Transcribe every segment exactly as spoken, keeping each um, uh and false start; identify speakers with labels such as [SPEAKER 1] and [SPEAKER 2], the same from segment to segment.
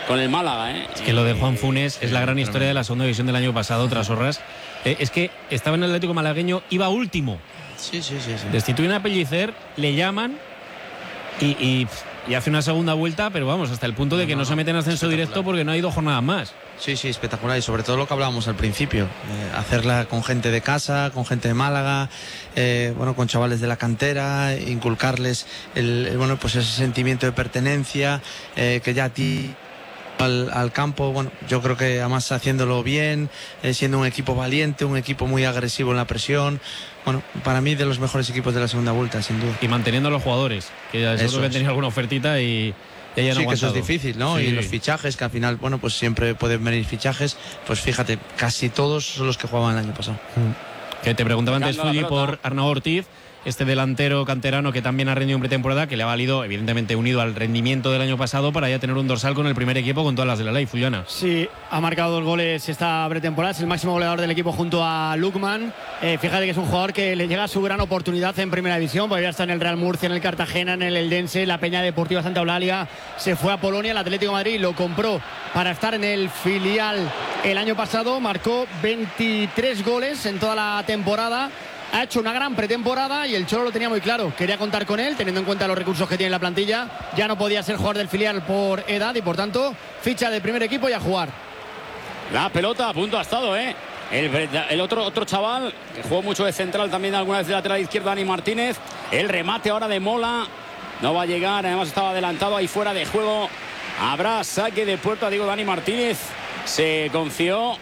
[SPEAKER 1] con el Málaga, ¿eh?
[SPEAKER 2] Es que lo de Juan Funes es la gran historia de la segunda división del año pasado, tras Horras. Eh, es que estaba en el Atlético malagueño, iba último.
[SPEAKER 3] Sí, sí, sí, sí.
[SPEAKER 2] Destituyen a Pellicer, le llaman y, y, y hace una segunda vuelta, pero vamos, hasta el punto de que no, no, no se mete en ascenso directo porque no ha ido jornadas más.
[SPEAKER 3] Sí, sí, espectacular. Y sobre todo lo que hablábamos al principio, eh, hacerla con gente de casa, con gente de Málaga, eh, bueno, con chavales de la cantera, inculcarles el, el bueno, pues ese sentimiento de pertenencia, eh, que ya a ti al, al campo, bueno, yo creo que además haciéndolo bien, eh, siendo un equipo valiente, un equipo muy agresivo en la presión. Bueno, para mí de los mejores equipos de la segunda vuelta, sin duda.
[SPEAKER 2] Y manteniendo a los jugadores, que ya seguro que han tenido alguna ofertita y
[SPEAKER 3] sí, que eso es difícil, ¿no? Sí. Y los fichajes, que al final, bueno, pues siempre pueden venir fichajes, pues fíjate, casi todos son los que jugaban el año pasado.
[SPEAKER 2] Mm. Que te preguntaba antes, Fulli, por Arnau Ortiz, este delantero canterano que también ha rendido en pretemporada, que le ha valido, evidentemente unido al rendimiento del año pasado, para ya tener un dorsal con el primer equipo con todas las de la ley, Fullana.
[SPEAKER 4] Sí, ha marcado dos goles esta pretemporada, es el máximo goleador del equipo junto a Lukman. Eh, fíjate que es un jugador que le llega a su gran oportunidad en primera división, porque ya está en el Real Murcia, en el Cartagena, en el Eldense, la Peña Deportiva Santa Eulalia, se fue a Polonia, el Atlético de Madrid lo compró para estar en el filial el año pasado, marcó veintitrés goles en toda la temporada. Ha hecho una gran pretemporada y el Cholo lo tenía muy claro. Quería contar con él, teniendo en cuenta los recursos que tiene la plantilla. Ya no podía ser jugador del filial por edad y, por tanto, ficha de primer equipo y a jugar.
[SPEAKER 1] La pelota a punto ha estado, ¿eh? El, el otro, otro chaval que jugó mucho de central, también alguna vez de lateral izquierda, Dani Martínez. El remate ahora de Mola. No va a llegar, además estaba adelantado ahí fuera de juego. Habrá saque de puerta, digo, Dani Martínez. Se confió.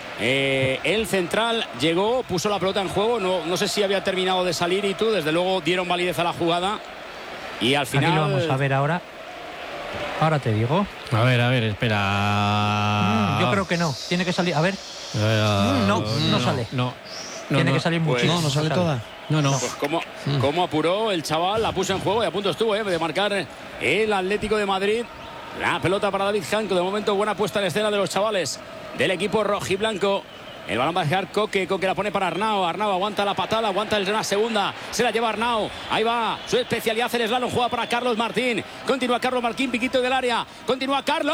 [SPEAKER 1] Eh, el central llegó, puso la pelota en juego, no, no sé si había terminado de salir y tú, desde luego dieron validez a la jugada y al final...
[SPEAKER 5] Aquí lo vamos a ver ahora. Ahora te digo.
[SPEAKER 2] A ver, a ver, espera.
[SPEAKER 5] Mm, yo creo que no, tiene que salir, a ver.
[SPEAKER 2] Uh,
[SPEAKER 5] no, no, no sale.
[SPEAKER 2] No, no
[SPEAKER 5] tiene
[SPEAKER 2] no,
[SPEAKER 5] que salir
[SPEAKER 3] pues,
[SPEAKER 5] muchísimo.
[SPEAKER 3] No, no sale toda.
[SPEAKER 2] No, no.
[SPEAKER 1] Pues cómo, mm. cómo apuró el chaval, la puso en juego y a punto estuvo, ¿eh? De marcar el Atlético de Madrid. La pelota para David Janko, de momento buena puesta en escena de los chavales del equipo rojiblanco. El balón va a dejar Coque, Coque la pone para Arnau. Arnau aguanta la patada, aguanta el la segunda, se la lleva Arnau, ahí va, su especialidad el slalom, juega para Carlos Martín, continúa Carlos Martín, piquito del área, continúa Carlos,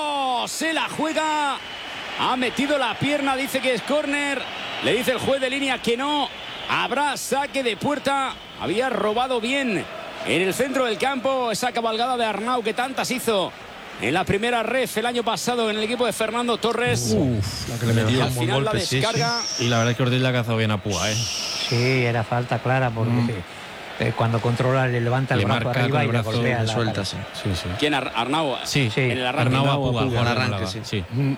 [SPEAKER 1] se la juega, ha metido la pierna, dice que es córner, le dice el juez de línea que no, habrá saque de puerta, había robado bien en el centro del campo esa cabalgada de Arnau que tantas hizo en la primera ref el año pasado en el equipo de Fernando Torres.
[SPEAKER 2] Uf, la que le metió.
[SPEAKER 1] Al final golpe, la descarga.
[SPEAKER 2] Sí, sí. Y la verdad es que Ortiz la ha cazado bien a Púa, ¿eh?
[SPEAKER 5] Sí, era falta clara porque mm. eh, cuando controla le levanta el
[SPEAKER 2] le
[SPEAKER 5] brazo arriba y le golpea la
[SPEAKER 3] suelta, sí.
[SPEAKER 1] Sí, sí. ¿Quién? Ar Arnau.
[SPEAKER 2] Sí, sí.
[SPEAKER 1] En el arranque.
[SPEAKER 2] Arnau a Púa,
[SPEAKER 3] en el arranque, sí.
[SPEAKER 2] sí.
[SPEAKER 1] Mm.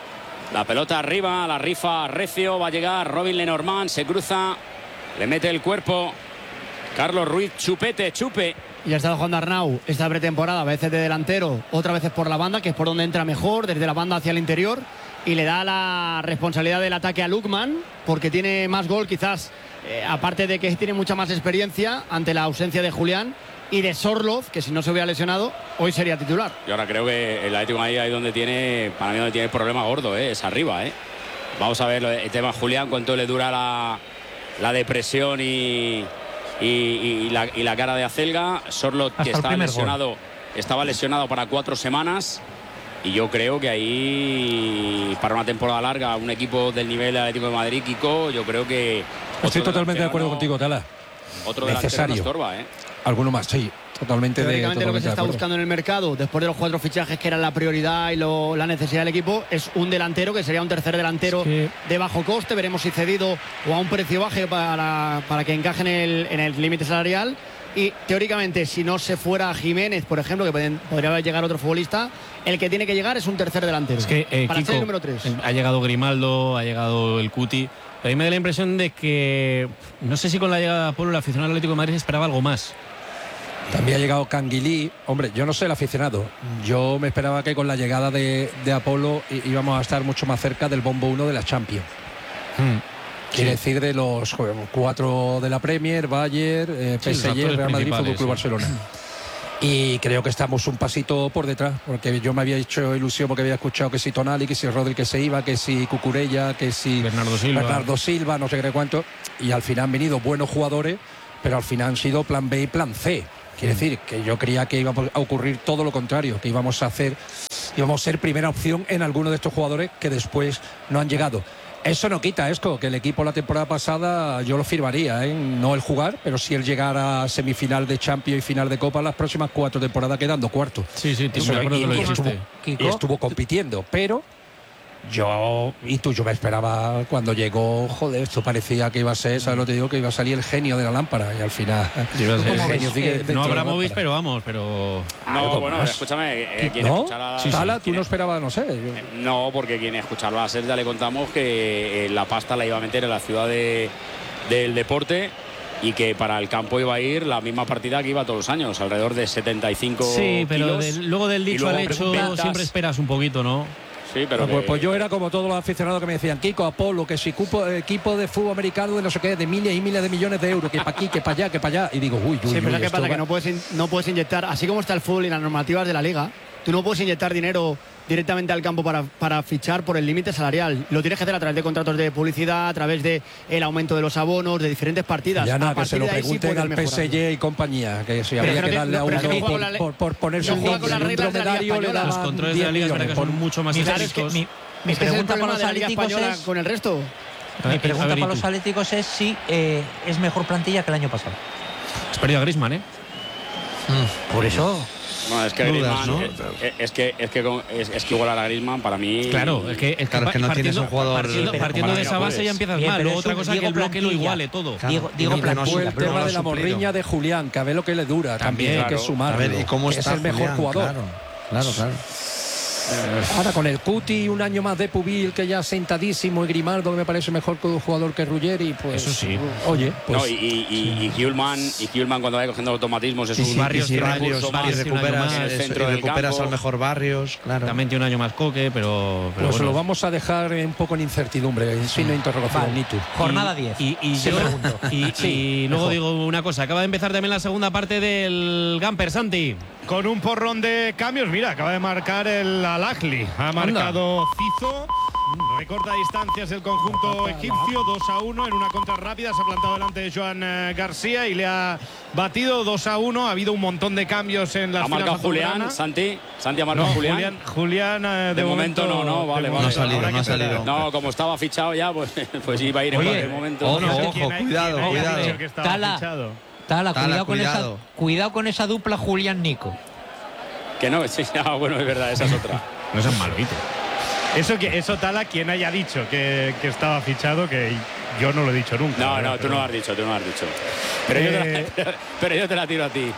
[SPEAKER 1] La pelota arriba, la rifa Recio, va a llegar Robin Lenormand, se cruza, le mete el cuerpo. Carlos Ruiz, chupete, chupe.
[SPEAKER 4] Y ha estado jugando Arnau esta pretemporada, a veces de delantero, otras veces por la banda, que es por donde entra mejor, desde la banda hacia el interior, y le da la responsabilidad del ataque a Lukman, porque tiene más gol quizás, eh, aparte de que tiene mucha más experiencia ante la ausencia de Julián y de Sorlov, que si no se hubiera lesionado, hoy sería titular.
[SPEAKER 1] Y ahora creo que el Atlético ahí es donde tiene, para mí donde tiene el problema gordo, ¿eh? Es arriba, ¿eh? Vamos a ver el tema Julián, cuánto le dura la, la depresión y... Y, y, y, la, y la cara de Acelga. Sorlot, que estaba lesionado, estaba lesionado para cuatro semanas. Y yo creo que ahí, para una temporada larga, un equipo del nivel del Atlético de Madrid, Kiko, yo creo que...
[SPEAKER 6] Estoy totalmente de acuerdo no, contigo, Tala.
[SPEAKER 1] Otro
[SPEAKER 6] necesario.
[SPEAKER 1] No estorba, ¿eh?
[SPEAKER 6] Alguno más, sí. Totalmente de,
[SPEAKER 4] totalmente lo que se está buscando en el mercado, después de los cuatro fichajes que eran la prioridad y lo, la necesidad del equipo, es un delantero que sería un tercer delantero sí. de bajo coste. Veremos si cedido o a un precio bajo para, para que encaje en el en el límite salarial. Y teóricamente, si no se fuera Jiménez, por ejemplo, que pueden, podría llegar otro futbolista, el que tiene que llegar es un tercer delantero.
[SPEAKER 2] Es que eh,
[SPEAKER 4] para
[SPEAKER 2] Kiko,
[SPEAKER 4] ser el número tres.
[SPEAKER 2] Ha llegado Grimaldo, ha llegado el Cuti. Pero a mí me da la impresión de que no sé si con la llegada de Apolo el aficionado al Atlético de Madrid esperaba algo más.
[SPEAKER 6] También ha llegado Canguilí. Hombre, yo no sé el aficionado. Yo me esperaba que con la llegada de, de Apolo íbamos a estar mucho más cerca del bombo uno de la Champions. Hmm. Quiere sí. decir de los cuatro de la Premier, Bayern, eh, P S G, sí, Real Madrid, Fútbol Club sí. Barcelona. Y creo que estamos un pasito por detrás, porque yo me había hecho ilusión porque había escuchado que si Tonali, que si Rodri que se iba, que si Cucurella, que si
[SPEAKER 2] Bernardo Silva,
[SPEAKER 6] Bernardo Silva, no sé qué cuánto. Y al final han venido buenos jugadores, pero al final han sido plan B y plan C. Quiere decir que yo creía que iba a ocurrir todo lo contrario, que íbamos a hacer íbamos a ser primera opción en alguno de estos jugadores que después no han llegado. Eso no quita, Esco, que el equipo la temporada pasada yo lo firmaría, ¿eh? No el jugar, pero sí el llegar a semifinal de Champions y final de Copa las próximas cuatro temporadas quedando cuarto.
[SPEAKER 2] Sí, sí,
[SPEAKER 6] Eso,
[SPEAKER 2] me acuerdo
[SPEAKER 6] y,
[SPEAKER 2] que lo
[SPEAKER 6] y
[SPEAKER 2] dijiste.
[SPEAKER 6] estuvo, y estuvo compitiendo, pero yo, y tú, yo me esperaba cuando llegó, joder, esto parecía que iba a ser, ¿sabes lo que te digo? Que iba a salir el genio de la lámpara y al final...
[SPEAKER 2] Iba a ser
[SPEAKER 6] el
[SPEAKER 2] el
[SPEAKER 6] genio sigue
[SPEAKER 2] eh,
[SPEAKER 6] dentro
[SPEAKER 2] no
[SPEAKER 6] de la
[SPEAKER 2] Abramovich,
[SPEAKER 6] lámpara.
[SPEAKER 2] pero vamos, pero...
[SPEAKER 1] No,
[SPEAKER 6] Algo
[SPEAKER 1] bueno,
[SPEAKER 6] más.
[SPEAKER 1] escúchame, eh, quien
[SPEAKER 6] ¿No?
[SPEAKER 1] escuchara...
[SPEAKER 6] Sí, Sala, tú
[SPEAKER 1] quien-
[SPEAKER 6] no esperabas, no sé. yo-
[SPEAKER 1] No, porque quien escucharlo a ser ya le contamos que eh, la pasta la iba a meter en la ciudad de, del deporte y que para el campo iba a ir la misma partida que iba todos los años, alrededor de setenta y cinco
[SPEAKER 2] Sí, pero
[SPEAKER 1] kilos.
[SPEAKER 2] del- luego del
[SPEAKER 1] Y
[SPEAKER 2] dicho
[SPEAKER 1] luego
[SPEAKER 2] al hecho
[SPEAKER 1] ventas.
[SPEAKER 2] siempre esperas un poquito, ¿no?
[SPEAKER 1] Sí, pero
[SPEAKER 6] Ah, pues,
[SPEAKER 1] que-
[SPEAKER 6] pues yo era como todos los aficionados que me decían, Kiko, Apolo, que si cupo, equipo de fútbol americano de no sé qué, de miles y miles de millones de euros, que para aquí, que para allá, que para allá. Y digo, uy, uy,
[SPEAKER 4] Sí, pero
[SPEAKER 6] uy,
[SPEAKER 4] ¿qué
[SPEAKER 6] esto
[SPEAKER 4] pasa?
[SPEAKER 6] va-
[SPEAKER 4] Que no puedes, in- no puedes inyectar, así como está el fútbol y las normativas de la liga, tú no puedes inyectar dinero directamente al campo para, para fichar por el límite salarial. Lo tienes que hacer a través de contratos de publicidad, a través de el aumento de los abonos, de diferentes partidas.
[SPEAKER 6] Ya
[SPEAKER 4] A
[SPEAKER 6] nada, que
[SPEAKER 4] partir
[SPEAKER 6] se lo
[SPEAKER 4] de ahí sí
[SPEAKER 6] pregunten
[SPEAKER 4] puedes
[SPEAKER 6] al P S
[SPEAKER 4] mejorarlo.
[SPEAKER 6] G y compañía, que si
[SPEAKER 4] Pero
[SPEAKER 6] habría
[SPEAKER 4] es que
[SPEAKER 6] que
[SPEAKER 4] no
[SPEAKER 6] darle
[SPEAKER 4] tiene-
[SPEAKER 6] a
[SPEAKER 4] no,
[SPEAKER 6] uno
[SPEAKER 4] pero es que no juega
[SPEAKER 6] por,
[SPEAKER 4] con la-
[SPEAKER 6] por- por ponerse
[SPEAKER 4] no
[SPEAKER 6] un
[SPEAKER 4] juega con las
[SPEAKER 6] nombre, un
[SPEAKER 4] reglas de la Liga
[SPEAKER 6] dromedario le
[SPEAKER 4] Española.
[SPEAKER 6] daban
[SPEAKER 2] Los controles de
[SPEAKER 6] diez
[SPEAKER 2] la liga
[SPEAKER 6] millones
[SPEAKER 2] que
[SPEAKER 6] por-
[SPEAKER 2] son mucho más
[SPEAKER 5] Mi,
[SPEAKER 4] Claro, es
[SPEAKER 2] estrictos.
[SPEAKER 5] mi, mi
[SPEAKER 4] Ese es el
[SPEAKER 5] pregunta para
[SPEAKER 4] problema
[SPEAKER 5] los
[SPEAKER 4] de la Liga
[SPEAKER 5] atléticos
[SPEAKER 4] Española
[SPEAKER 5] es,
[SPEAKER 4] con el resto.
[SPEAKER 5] mi
[SPEAKER 2] A
[SPEAKER 5] pregunta
[SPEAKER 2] ver, ¿y
[SPEAKER 5] para
[SPEAKER 2] tú?
[SPEAKER 5] los atléticos es si eh, es mejor plantilla que el año pasado.
[SPEAKER 2] Has perdido a Griezmann, ¿eh?
[SPEAKER 5] Por eso.
[SPEAKER 1] No, es que
[SPEAKER 3] Dudas,
[SPEAKER 1] Griezmann,
[SPEAKER 3] ¿no?
[SPEAKER 1] eh, es, que es que con- es, es que igualar a Griezmann para mí.
[SPEAKER 2] Claro, es que, es
[SPEAKER 3] Claro, es que no tienes
[SPEAKER 2] partiendo,
[SPEAKER 3] un jugador-
[SPEAKER 2] partiendo,
[SPEAKER 3] pero
[SPEAKER 2] partiendo de
[SPEAKER 1] como
[SPEAKER 2] esa
[SPEAKER 1] no
[SPEAKER 2] base
[SPEAKER 1] puedes.
[SPEAKER 2] ya empiezas
[SPEAKER 5] Bien,
[SPEAKER 2] mal.
[SPEAKER 5] pero
[SPEAKER 2] Luego
[SPEAKER 5] es
[SPEAKER 2] otra
[SPEAKER 5] un
[SPEAKER 2] cosa que el
[SPEAKER 5] Diego
[SPEAKER 2] bloque lo
[SPEAKER 5] plantilla.
[SPEAKER 2] iguale todo.
[SPEAKER 3] Claro,
[SPEAKER 5] Diego-
[SPEAKER 3] y
[SPEAKER 5] Diego
[SPEAKER 3] no- que no
[SPEAKER 5] Plantilla,
[SPEAKER 3] su-
[SPEAKER 6] Fue el
[SPEAKER 3] pero no
[SPEAKER 6] tema
[SPEAKER 3] lo
[SPEAKER 6] de la
[SPEAKER 3] ha suplido.
[SPEAKER 6] morriña de Julián, que a ver lo que le dura. También, hay que
[SPEAKER 1] claro.
[SPEAKER 6] sumarlo.
[SPEAKER 3] A ver, ¿y cómo
[SPEAKER 6] que
[SPEAKER 3] está
[SPEAKER 6] es el mejor
[SPEAKER 3] Julián?
[SPEAKER 6] jugador.
[SPEAKER 3] Claro, claro, claro.
[SPEAKER 6] Ahora con el Cuti, un año más de Pubil, que ya sentadísimo, y Grimaldo, que me parece mejor jugador que Ruggeri, pues.
[SPEAKER 2] Eso sí.
[SPEAKER 6] Oye, pues.
[SPEAKER 1] No, y, y, y Hjulman, y Hjulman cuando vaya cogiendo automatismos es
[SPEAKER 3] Y
[SPEAKER 1] un
[SPEAKER 3] si,
[SPEAKER 2] Barrios
[SPEAKER 3] y si
[SPEAKER 2] tiene
[SPEAKER 3] Barrios,
[SPEAKER 2] recursos
[SPEAKER 3] y
[SPEAKER 2] más, tiene un
[SPEAKER 3] recuperas,
[SPEAKER 2] año más,
[SPEAKER 3] eso,
[SPEAKER 1] centro
[SPEAKER 3] y
[SPEAKER 1] del
[SPEAKER 3] recuperas
[SPEAKER 1] campo.
[SPEAKER 3] al mejor Barrios, claro.
[SPEAKER 2] También tiene un año más Coque, pero, pero
[SPEAKER 6] Pues
[SPEAKER 2] bueno.
[SPEAKER 6] lo vamos a dejar un poco en incertidumbre, en signo de interrogación,
[SPEAKER 5] Vale.
[SPEAKER 6] Nitu.
[SPEAKER 5] Jornada diez.
[SPEAKER 2] Y, y
[SPEAKER 5] Se
[SPEAKER 2] yo-
[SPEAKER 5] pregunto.
[SPEAKER 2] y-
[SPEAKER 6] Sí,
[SPEAKER 2] y luego
[SPEAKER 6] mejor.
[SPEAKER 2] digo una cosa, acaba de empezar también la segunda parte del Gamper, Santi.
[SPEAKER 7] Con un porrón de cambios, mira, acaba de marcar el Al-Ahly. Ha marcado Cizo. Recorta distancias el conjunto egipcio, dos a uno en una contra rápida. Se ha plantado delante de Joan eh, García y le ha batido dos a uno. Ha habido un montón de cambios en las
[SPEAKER 1] Ha
[SPEAKER 7] filas
[SPEAKER 1] marcado Julián,
[SPEAKER 7] azulgranas.
[SPEAKER 1] Santi. Santi ha
[SPEAKER 7] No,
[SPEAKER 1] marcado
[SPEAKER 7] Julián,
[SPEAKER 1] Julián.
[SPEAKER 7] Julián, eh, de,
[SPEAKER 1] De momento no, no,
[SPEAKER 7] de
[SPEAKER 1] vale,
[SPEAKER 7] momento
[SPEAKER 1] vale. No ha
[SPEAKER 3] salido,
[SPEAKER 7] habrá
[SPEAKER 3] no ha
[SPEAKER 7] que esperar.
[SPEAKER 3] salido.
[SPEAKER 1] No, como estaba fichado ya, pues, pues iba a ir en
[SPEAKER 5] Oye,
[SPEAKER 1] cualquier momento.
[SPEAKER 3] ojo,
[SPEAKER 7] Fíjate
[SPEAKER 3] ojo,
[SPEAKER 7] quién hay-
[SPEAKER 3] cuidado,
[SPEAKER 7] quién haya
[SPEAKER 3] cuidado.
[SPEAKER 7] dicho que estaba
[SPEAKER 5] Tala.
[SPEAKER 7] fichado.
[SPEAKER 5] Tala,
[SPEAKER 3] Tala,
[SPEAKER 5] cuidado, con esa,
[SPEAKER 3] cuidado.
[SPEAKER 5] cuidado con esa dupla Julián-Nico.
[SPEAKER 1] Que no, sí, ah, bueno, es verdad, esa es otra.
[SPEAKER 2] No seas malo, Vito.
[SPEAKER 7] Eso, que, eso Tala, quien haya dicho que, que estaba fichado, que yo no lo he dicho nunca.
[SPEAKER 1] No,
[SPEAKER 7] ¿verdad?
[SPEAKER 1] no, tú
[SPEAKER 7] Pero-
[SPEAKER 1] no lo has dicho, tú no lo has dicho. Pero, yo, te
[SPEAKER 7] Eh,
[SPEAKER 1] la, pero, pero yo te la tiro a ti.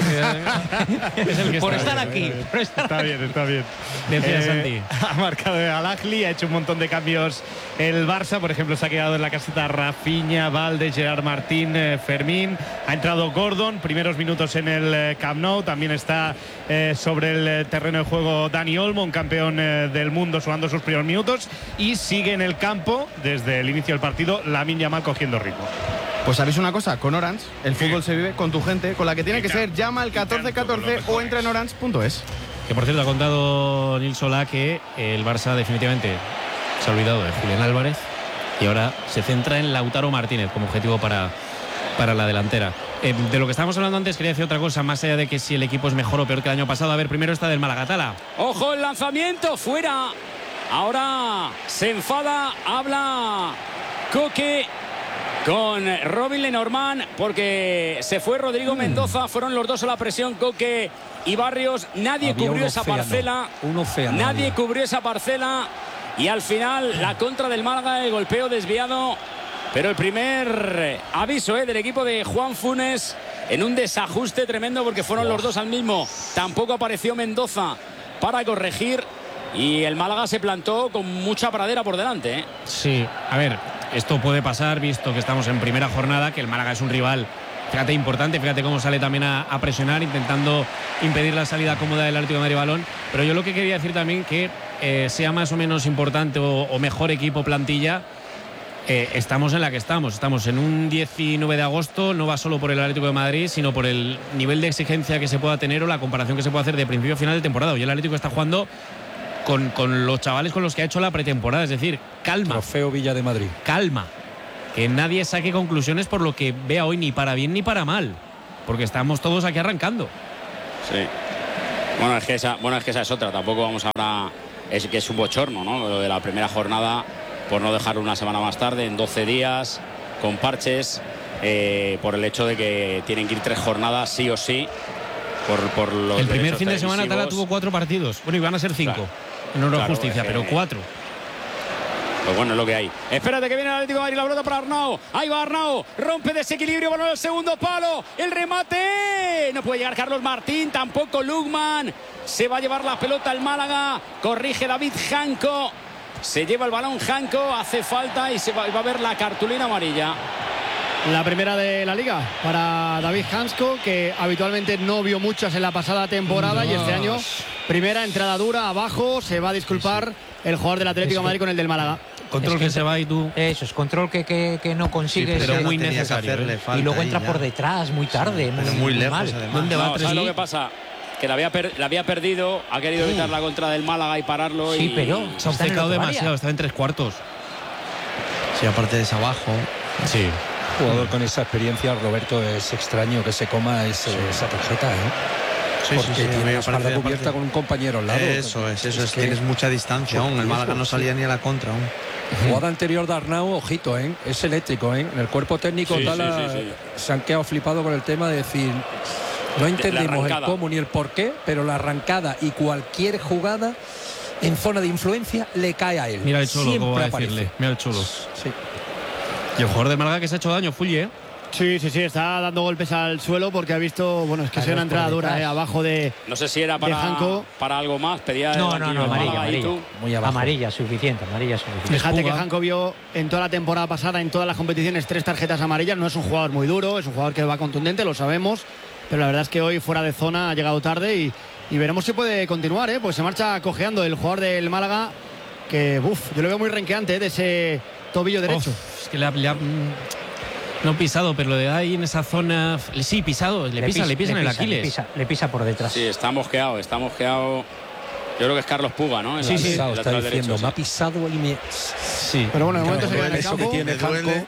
[SPEAKER 2] Es el que
[SPEAKER 5] Por
[SPEAKER 2] está.
[SPEAKER 5] estar aquí. por estar-
[SPEAKER 7] Está bien, está bien.
[SPEAKER 2] Decía
[SPEAKER 7] Eh,
[SPEAKER 2] Santi.
[SPEAKER 7] Ha marcado al Ahly, ha hecho un montón de cambios el Barça. Por ejemplo, se ha quedado en la caseta Rafinha, Valde, Gerard Martín, eh, Fermín. Ha entrado Gordon, primeros minutos en el eh, Camp Nou. También está eh, sobre el eh, terreno de juego Dani Olmo, un campeón eh, del mundo, sumando sus primeros minutos. Y sigue en el campo, desde el inicio del partido, Lamine Yamal cogiendo ritmo.
[SPEAKER 8] Pues sabéis una cosa, con Orange el fútbol se vive con tu gente, con la que tiene que ser. Llama al catorce catorce o entra en orange punto es.
[SPEAKER 2] Que por cierto ha contado Nil Solá que el Barça definitivamente se ha olvidado de Julián Álvarez y ahora se centra en Lautaro Martínez como objetivo para, para la delantera. Eh, de lo que estábamos hablando antes quería decir otra cosa, más allá de que si el equipo es mejor o peor que el año pasado. A ver, primero está del Málaga, Tala.
[SPEAKER 1] Ojo, el lanzamiento fuera. Ahora se enfada, habla Coque con Robin Lenormand porque se fue Rodrigo Mendoza. Fueron los dos a la presión, Coque y Barrios. Nadie
[SPEAKER 6] Había
[SPEAKER 1] cubrió
[SPEAKER 6] un
[SPEAKER 1] esa
[SPEAKER 6] océano,
[SPEAKER 1] parcela.
[SPEAKER 6] un océano
[SPEAKER 1] Nadie
[SPEAKER 6] había.
[SPEAKER 1] cubrió esa parcela. Y al final la contra del Málaga, el golpeo desviado. Pero el primer aviso eh, del equipo de Juan Funes en un desajuste tremendo porque fueron los dos al mismo. Tampoco apareció Mendoza para corregir. Y el Málaga se plantó con mucha pradera por delante. ¿eh?
[SPEAKER 2] Sí, a ver, esto puede pasar visto que estamos en primera jornada, que el Málaga es un rival, fíjate, importante, fíjate cómo sale también a, a presionar, intentando impedir la salida cómoda del Atlético de Madrid balón. Pero yo lo que quería decir también que eh, sea más o menos importante o, o mejor equipo plantilla, eh, estamos en la que estamos. Estamos en un diecinueve de agosto, no va solo por el Atlético de Madrid, sino por el nivel de exigencia que se pueda tener o la comparación que se puede hacer de principio a final de temporada. Hoy el Atlético está jugando Con, con los chavales con los que ha hecho la pretemporada. Es decir, calma,
[SPEAKER 6] Trofeo Villa de Madrid.
[SPEAKER 2] calma. Que nadie saque conclusiones por lo que vea hoy, ni para bien ni para mal. Porque estamos todos aquí arrancando.
[SPEAKER 1] Sí. Bueno, es que esa, bueno, es que esa es otra. Tampoco vamos ahora. Es que es un bochorno, ¿no? Lo de la primera jornada, por no dejarlo una semana más tarde, en doce días, con parches, eh, por el hecho de que tienen que ir tres jornadas sí o sí. Por, por los
[SPEAKER 2] el primer fin de semana Tala tuvo cuatro partidos. Bueno, iban a ser cinco. Claro. En honor a claro, justicia, es que... pero cuatro.
[SPEAKER 1] Pues bueno, es lo que hay. Espérate que viene el Atlético de Madrid, la pelota para Arnau. Ahí va Arnau, rompe desequilibrio, balón al segundo palo. El remate. No puede llegar Carlos Martín, tampoco Lukman. Se va a llevar la pelota el Málaga. Corrige David Janko. Se lleva el balón Janko, hace falta y se va, va a ver la cartulina amarilla.
[SPEAKER 4] La primera de la Liga para David Janko, que habitualmente no vio muchas en la pasada temporada. No. Y este año, primera entrada dura, abajo. Se va a disculpar sí, sí. el jugador del Atlético de Madrid con el del Málaga.
[SPEAKER 2] Control es que, que se va y tú.
[SPEAKER 5] Eso es control que, que, que no consigue.
[SPEAKER 2] Sí, pero muy necesario. ¿eh?
[SPEAKER 5] Y luego entra por detrás muy tarde. Sí,
[SPEAKER 3] muy,
[SPEAKER 5] muy,
[SPEAKER 3] muy lejos,
[SPEAKER 5] mal.
[SPEAKER 3] Además.
[SPEAKER 1] ¿Dónde va? No, ¿sabes lo que pasa? Que la había, per, la había perdido, ha querido evitar sí. la contra del Málaga y pararlo.
[SPEAKER 5] Sí,
[SPEAKER 1] y...
[SPEAKER 5] pero
[SPEAKER 2] se ha secado demasiado, está en tres cuartos.
[SPEAKER 3] Sí, aparte de ese abajo.
[SPEAKER 6] Sí. Un jugador con esa experiencia, Roberto, es extraño que se coma ese, sí. esa tarjeta, ¿eh?
[SPEAKER 3] Sí,
[SPEAKER 6] porque
[SPEAKER 3] sí, sí,
[SPEAKER 6] tiene
[SPEAKER 3] sí,
[SPEAKER 6] la espalda aparte, cubierta aparte. Con un compañero al lado.
[SPEAKER 3] Eso es, eso es, es que tienes mucha distancia aún. El Málaga no salía ni a la contra aún.
[SPEAKER 6] Jugada anterior de Arnau, ojito, ¿eh? Es eléctrico, ¿eh? En el cuerpo técnico
[SPEAKER 1] sí,
[SPEAKER 6] Tala,
[SPEAKER 1] sí, sí, sí.
[SPEAKER 6] se han quedado flipados con el tema de decir, no entendemos el cómo ni el por qué, pero la arrancada y cualquier jugada en zona de influencia le cae a él.
[SPEAKER 2] Mira el Cholo,
[SPEAKER 6] Siempre
[SPEAKER 2] como va a
[SPEAKER 6] aparece.
[SPEAKER 2] decirle. Mira el Cholo.
[SPEAKER 6] Sí.
[SPEAKER 2] Y el jugador de Málaga que se ha hecho daño, Fulli, ¿eh?
[SPEAKER 4] Sí, sí, sí, está dando golpes al suelo porque ha visto, bueno, es que es una entrada dura, eh, abajo de
[SPEAKER 1] No sé si era para, para algo más, pedía
[SPEAKER 5] No, no, no, amarilla, amarilla.
[SPEAKER 6] Muy abajo.
[SPEAKER 5] Amarilla, suficiente, amarilla suficiente.
[SPEAKER 4] Fíjate que Janko vio en toda la temporada pasada, en todas las competiciones, tres tarjetas amarillas. No es un jugador muy duro, es un jugador que va contundente, lo sabemos, pero la verdad es que hoy fuera de zona ha llegado tarde y, y veremos si puede continuar, ¿eh? Pues se marcha cojeando el jugador del Málaga, que, uff, yo lo veo muy renqueante, ¿eh? De ese tobillo derecho.
[SPEAKER 2] Uf, es que le ha... Le ha... No pisado, pero lo de ahí en esa zona. Sí, pisado, le, le pisa, pisa, le pisa en el
[SPEAKER 5] pisa,
[SPEAKER 2] Aquiles.
[SPEAKER 5] Le pisa, le pisa por detrás.
[SPEAKER 1] Sí, está mosqueado, está mosqueado. Yo creo que es Carlos Puga, ¿no? En
[SPEAKER 6] sí,
[SPEAKER 1] la,
[SPEAKER 6] sí, pisado, está diciendo,
[SPEAKER 1] derecho,
[SPEAKER 6] me
[SPEAKER 1] sí.
[SPEAKER 6] ha pisado y me.
[SPEAKER 2] Sí.
[SPEAKER 4] Pero bueno, de momento
[SPEAKER 6] claro,
[SPEAKER 4] se queda en el campo.
[SPEAKER 6] Que tiene Janko.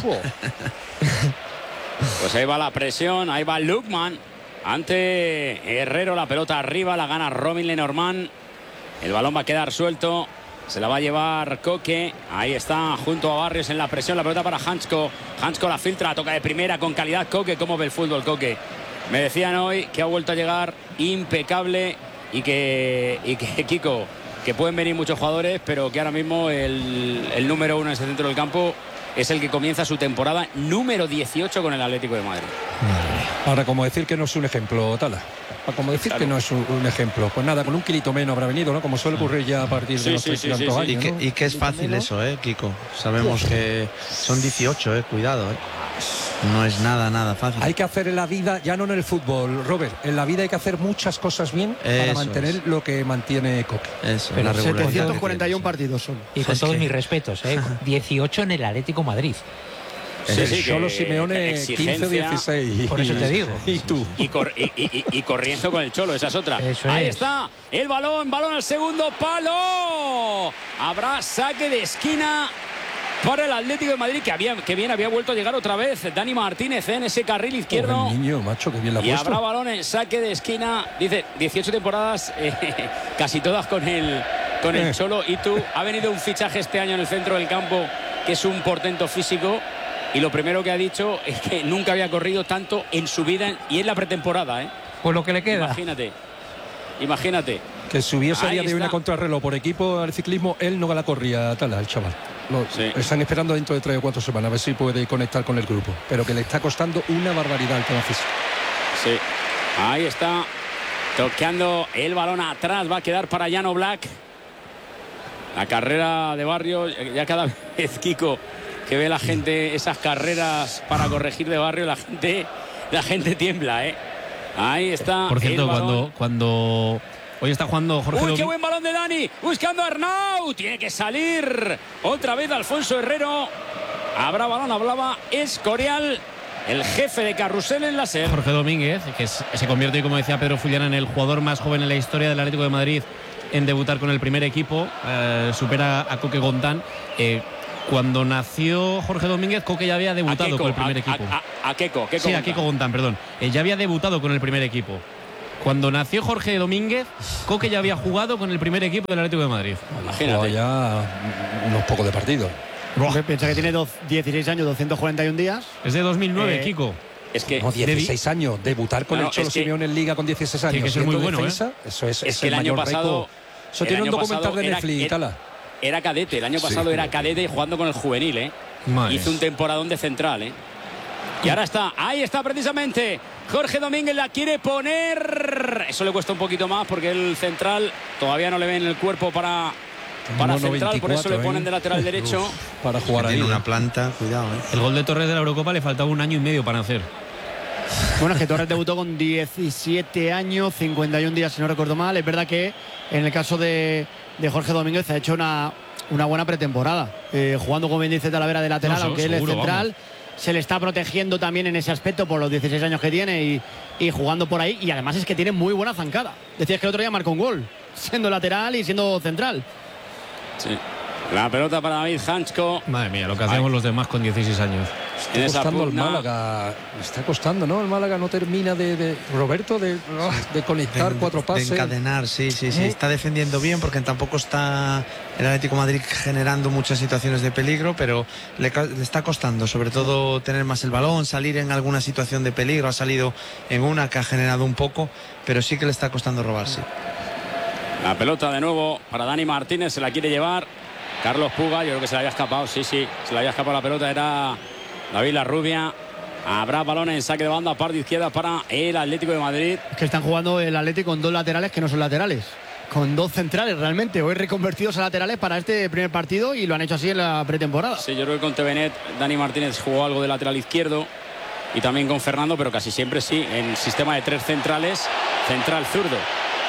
[SPEAKER 1] Pues ahí va la presión, ahí va Lukman. Ante Herrero, la pelota arriba, la gana Robin Lenormand. El balón va a quedar suelto. Se la va a llevar Coque. Ahí está, junto a Barrios en la presión. La pelota para Hansko. Hansko la filtra, toca de primera con calidad. Coque, ¿cómo ve el fútbol, Coque? Me decían hoy que ha vuelto a llegar impecable y que, y que Kiko, que pueden venir muchos jugadores, pero que ahora mismo el, el número uno en ese centro del campo es el que comienza su temporada número dieciocho con el Atlético de Madrid.
[SPEAKER 6] Ahora, como decir que no es un ejemplo, Tala. Como decir claro. que no es un, un ejemplo. Pues nada, con un kilito menos habrá venido, ¿no? Como suele ocurrir ya a partir de
[SPEAKER 1] sí,
[SPEAKER 6] los
[SPEAKER 1] sí, sí,
[SPEAKER 6] tantos
[SPEAKER 1] sí, sí.
[SPEAKER 6] años.
[SPEAKER 3] Y que,
[SPEAKER 6] ¿no?
[SPEAKER 3] y que es fácil eso, ¿eh, Kiko? Sabemos que son dieciocho, ¿eh? Cuidado, ¿eh? No es nada, nada fácil.
[SPEAKER 6] Hay que hacer en la vida, ya no en el fútbol, Robert, en la vida hay que hacer muchas cosas bien eso para mantener es. Lo que mantiene Coque.
[SPEAKER 3] Eso,
[SPEAKER 4] pero setecientos cuarenta y uno partidos son.
[SPEAKER 5] Y con es todos que... mis respetos, ¿eh? dieciocho en el Atlético Madrid.
[SPEAKER 1] Sí, sí,
[SPEAKER 6] solo Simeone quince dieciséis.
[SPEAKER 5] Por eso te digo.
[SPEAKER 6] Y tú.
[SPEAKER 1] Y, cor, y, y, y corriendo con el Cholo, esa es otra.
[SPEAKER 5] Eso
[SPEAKER 1] Ahí
[SPEAKER 5] es.
[SPEAKER 1] está el balón, balón al segundo palo. Habrá saque de esquina para el Atlético de Madrid, que, había, que bien había vuelto a llegar otra vez Dani Martínez en ese carril izquierdo.
[SPEAKER 6] Oh, el niño, macho, que bien la ha
[SPEAKER 1] y
[SPEAKER 6] puesto.
[SPEAKER 1] habrá balón en saque de esquina. Dice, dieciocho temporadas, eh, casi todas con el, con el Cholo. Y tú, ha venido un fichaje este año en el centro del campo, que es un portento físico. Y lo primero que ha dicho es que nunca había corrido tanto en su vida y en la pretemporada, ¿eh?
[SPEAKER 5] Pues lo que le queda.
[SPEAKER 1] Imagínate, imagínate.
[SPEAKER 6] Que si hubiese día de
[SPEAKER 1] está.
[SPEAKER 6] una contrarreloj por equipo al ciclismo, él no la corría Tala, el chaval. Lo, sí. Están esperando dentro de tres o cuatro semanas a ver si puede conectar con el grupo. Pero que le está costando una barbaridad el tema físico.
[SPEAKER 1] Sí, ahí está. Toqueando el balón atrás, va a quedar para Llano Black. La carrera de Barrio, ya cada vez, Kiko, que ve la gente esas carreras para corregir de Barrio, la gente la gente tiembla, ¿eh? Ahí está.
[SPEAKER 2] Por cierto, cuando cuando hoy está jugando Jorge
[SPEAKER 1] Uy,
[SPEAKER 2] Domi...
[SPEAKER 1] qué buen balón de Dani, buscando a Arnau, tiene que salir otra vez Alfonso Herrero. Habrá balón, hablaba Escorial, el jefe de carrusel en la SER.
[SPEAKER 2] Jorge Domínguez, que es, se convierte, como decía Pedro Fullana, en el jugador más joven en la historia del Atlético de Madrid en debutar con el primer equipo, eh, supera a Coque Gontán. Eh, Cuando nació Jorge Domínguez, Coque ya había debutado
[SPEAKER 1] Keiko,
[SPEAKER 2] con el primer
[SPEAKER 1] a,
[SPEAKER 2] equipo.
[SPEAKER 1] A, a, a Keiko, Keiko
[SPEAKER 2] Sí, a Keiko Gontán, perdón. Eh, ya había debutado con el primer equipo. Cuando nació Jorge Domínguez, Coque ya había jugado con el primer equipo del Atlético de Madrid.
[SPEAKER 6] Imagínate. Ya unos pocos de partidos.
[SPEAKER 4] Piensa que tiene dos, dieciséis años, doscientos cuarenta y un días.
[SPEAKER 2] Es de dos mil nueve,
[SPEAKER 4] Eh,
[SPEAKER 2] Kiko.
[SPEAKER 1] Es que
[SPEAKER 6] No, dieciséis años, debutar con
[SPEAKER 1] Claro,
[SPEAKER 6] el Cholo
[SPEAKER 1] es que-
[SPEAKER 6] Simeone en Liga con dieciséis años.
[SPEAKER 2] Tiene que ser
[SPEAKER 6] siendo
[SPEAKER 2] muy bueno,
[SPEAKER 6] defensa, Eso es,
[SPEAKER 1] Es
[SPEAKER 6] es
[SPEAKER 1] que el año
[SPEAKER 6] mayor
[SPEAKER 1] pasado-
[SPEAKER 6] récord. Eso
[SPEAKER 1] el
[SPEAKER 6] tiene un
[SPEAKER 1] año
[SPEAKER 6] documental
[SPEAKER 1] pasado
[SPEAKER 6] de
[SPEAKER 1] era-
[SPEAKER 6] Netflix,
[SPEAKER 1] era-
[SPEAKER 6] Tala.
[SPEAKER 1] era cadete. El año
[SPEAKER 6] Sí.
[SPEAKER 1] pasado era cadete y jugando con el juvenil, ¿eh?
[SPEAKER 2] Madre.
[SPEAKER 1] Hizo un temporadón de central, ¿eh? Y ahora está, ahí está precisamente. Jorge Domínguez la quiere poner. Eso le cuesta un poquito más porque el central todavía no le ven el cuerpo para, para
[SPEAKER 6] uno
[SPEAKER 1] central, por eso le
[SPEAKER 6] veinticuatro,
[SPEAKER 1] ponen
[SPEAKER 6] ¿eh?
[SPEAKER 1] de lateral derecho.
[SPEAKER 6] Uf, para jugar ahí.
[SPEAKER 3] Tiene una planta, cuidado, ¿eh?
[SPEAKER 2] El gol de Torres de la Eurocopa le faltaba un año y medio para hacer.
[SPEAKER 4] Bueno, es que Torres debutó con diecisiete años, cincuenta y un días, si no recuerdo mal. Es verdad que en el caso de, de Jorge Domínguez ha hecho una, una buena pretemporada. Eh, jugando con Benítez Talavera de lateral,
[SPEAKER 2] No,
[SPEAKER 4] aunque él
[SPEAKER 2] seguro,
[SPEAKER 4] es central. Se le está protegiendo también en ese aspecto por los dieciséis años que tiene y, y jugando por ahí. Y además es que tiene muy buena zancada. Decías que el otro día marcó un gol, siendo lateral y siendo central.
[SPEAKER 1] Sí. La pelota para David Hanchko.
[SPEAKER 2] Madre mía, lo que hacemos los demás con dieciséis años.
[SPEAKER 1] En
[SPEAKER 6] Está
[SPEAKER 1] esa
[SPEAKER 6] costando el
[SPEAKER 1] pugna.
[SPEAKER 6] Málaga. Le está costando, ¿no? El Málaga no termina de, de Roberto de, de conectar
[SPEAKER 3] De-
[SPEAKER 6] cuatro pases.
[SPEAKER 3] De encadenar, sí, sí, sí.
[SPEAKER 6] ¿Eh?
[SPEAKER 3] Está defendiendo bien porque tampoco está el Atlético de Madrid generando muchas situaciones de peligro, pero le, ca- le está costando, sobre todo tener más el balón, salir en alguna situación de peligro. Ha salido en una que ha generado un poco, pero sí que le está costando robarse.
[SPEAKER 1] La pelota de nuevo para Dani Martínez, se la quiere llevar Carlos Puga. Yo creo que se le había escapado, sí, sí, se le había escapado la pelota, era David Larrubia. Habrá balón en saque de banda, parte izquierda para el Atlético de Madrid.
[SPEAKER 4] Es que están jugando el Atlético con dos laterales que no son laterales. Con dos centrales realmente, hoy reconvertidos a laterales para este primer partido y lo han hecho así en la pretemporada.
[SPEAKER 1] Sí, yo creo que con Tevenet Dani Martínez jugó algo de lateral izquierdo y también con Fernando, pero casi siempre sí, en sistema de tres centrales, central zurdo.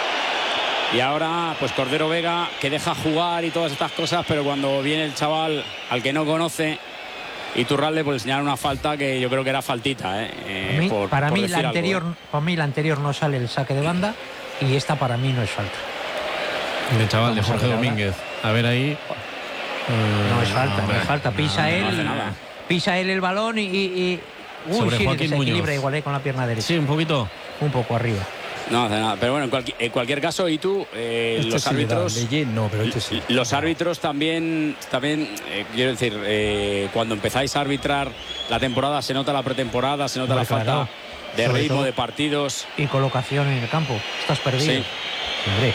[SPEAKER 1] Y ahora, pues Cordero Vega, que deja jugar y todas estas cosas, pero cuando viene el chaval al que no conoce, Iturralde, pues señala una falta que yo creo que era faltita, ¿eh? Eh,
[SPEAKER 5] Para mí,
[SPEAKER 1] por-
[SPEAKER 5] para,
[SPEAKER 1] por
[SPEAKER 5] mí
[SPEAKER 1] decir
[SPEAKER 5] la
[SPEAKER 1] algo,
[SPEAKER 5] anterior,
[SPEAKER 1] ¿eh?
[SPEAKER 5] para mí la anterior no sale el saque de banda y esta para mí no es falta.
[SPEAKER 2] De chaval, de
[SPEAKER 5] Vamos a
[SPEAKER 2] Jorge
[SPEAKER 5] ver ahora.
[SPEAKER 2] Domínguez. A ver ahí. Eh,
[SPEAKER 5] No es falta, no es falta. Pisa
[SPEAKER 1] no
[SPEAKER 5] él,
[SPEAKER 1] hace nada.
[SPEAKER 5] pisa él el balón y, y, y- uy,
[SPEAKER 2] Sobre
[SPEAKER 5] sí,
[SPEAKER 2] Joaquín
[SPEAKER 5] desequilibra
[SPEAKER 2] Muñoz.
[SPEAKER 5] igual eh, con la pierna derecha.
[SPEAKER 2] Sí, un poquito.
[SPEAKER 5] Un poco arriba.
[SPEAKER 1] No hace nada, pero bueno, en, cualqui- en cualquier caso, y tú, eh,
[SPEAKER 6] Este
[SPEAKER 1] los
[SPEAKER 6] sí le da,
[SPEAKER 1] árbitros...
[SPEAKER 6] Leyen no, pero este sí.
[SPEAKER 1] Los árbitros también, también eh, quiero decir, eh, cuando empezáis a arbitrar la temporada, se nota la pretemporada, se nota
[SPEAKER 5] Hombre,
[SPEAKER 1] la falta
[SPEAKER 5] claro.
[SPEAKER 1] de
[SPEAKER 5] Sobre
[SPEAKER 1] ritmo
[SPEAKER 5] todo.
[SPEAKER 1] de partidos.
[SPEAKER 5] Y colocación en el campo. Estás perdido.
[SPEAKER 1] Sí.
[SPEAKER 5] Hombre,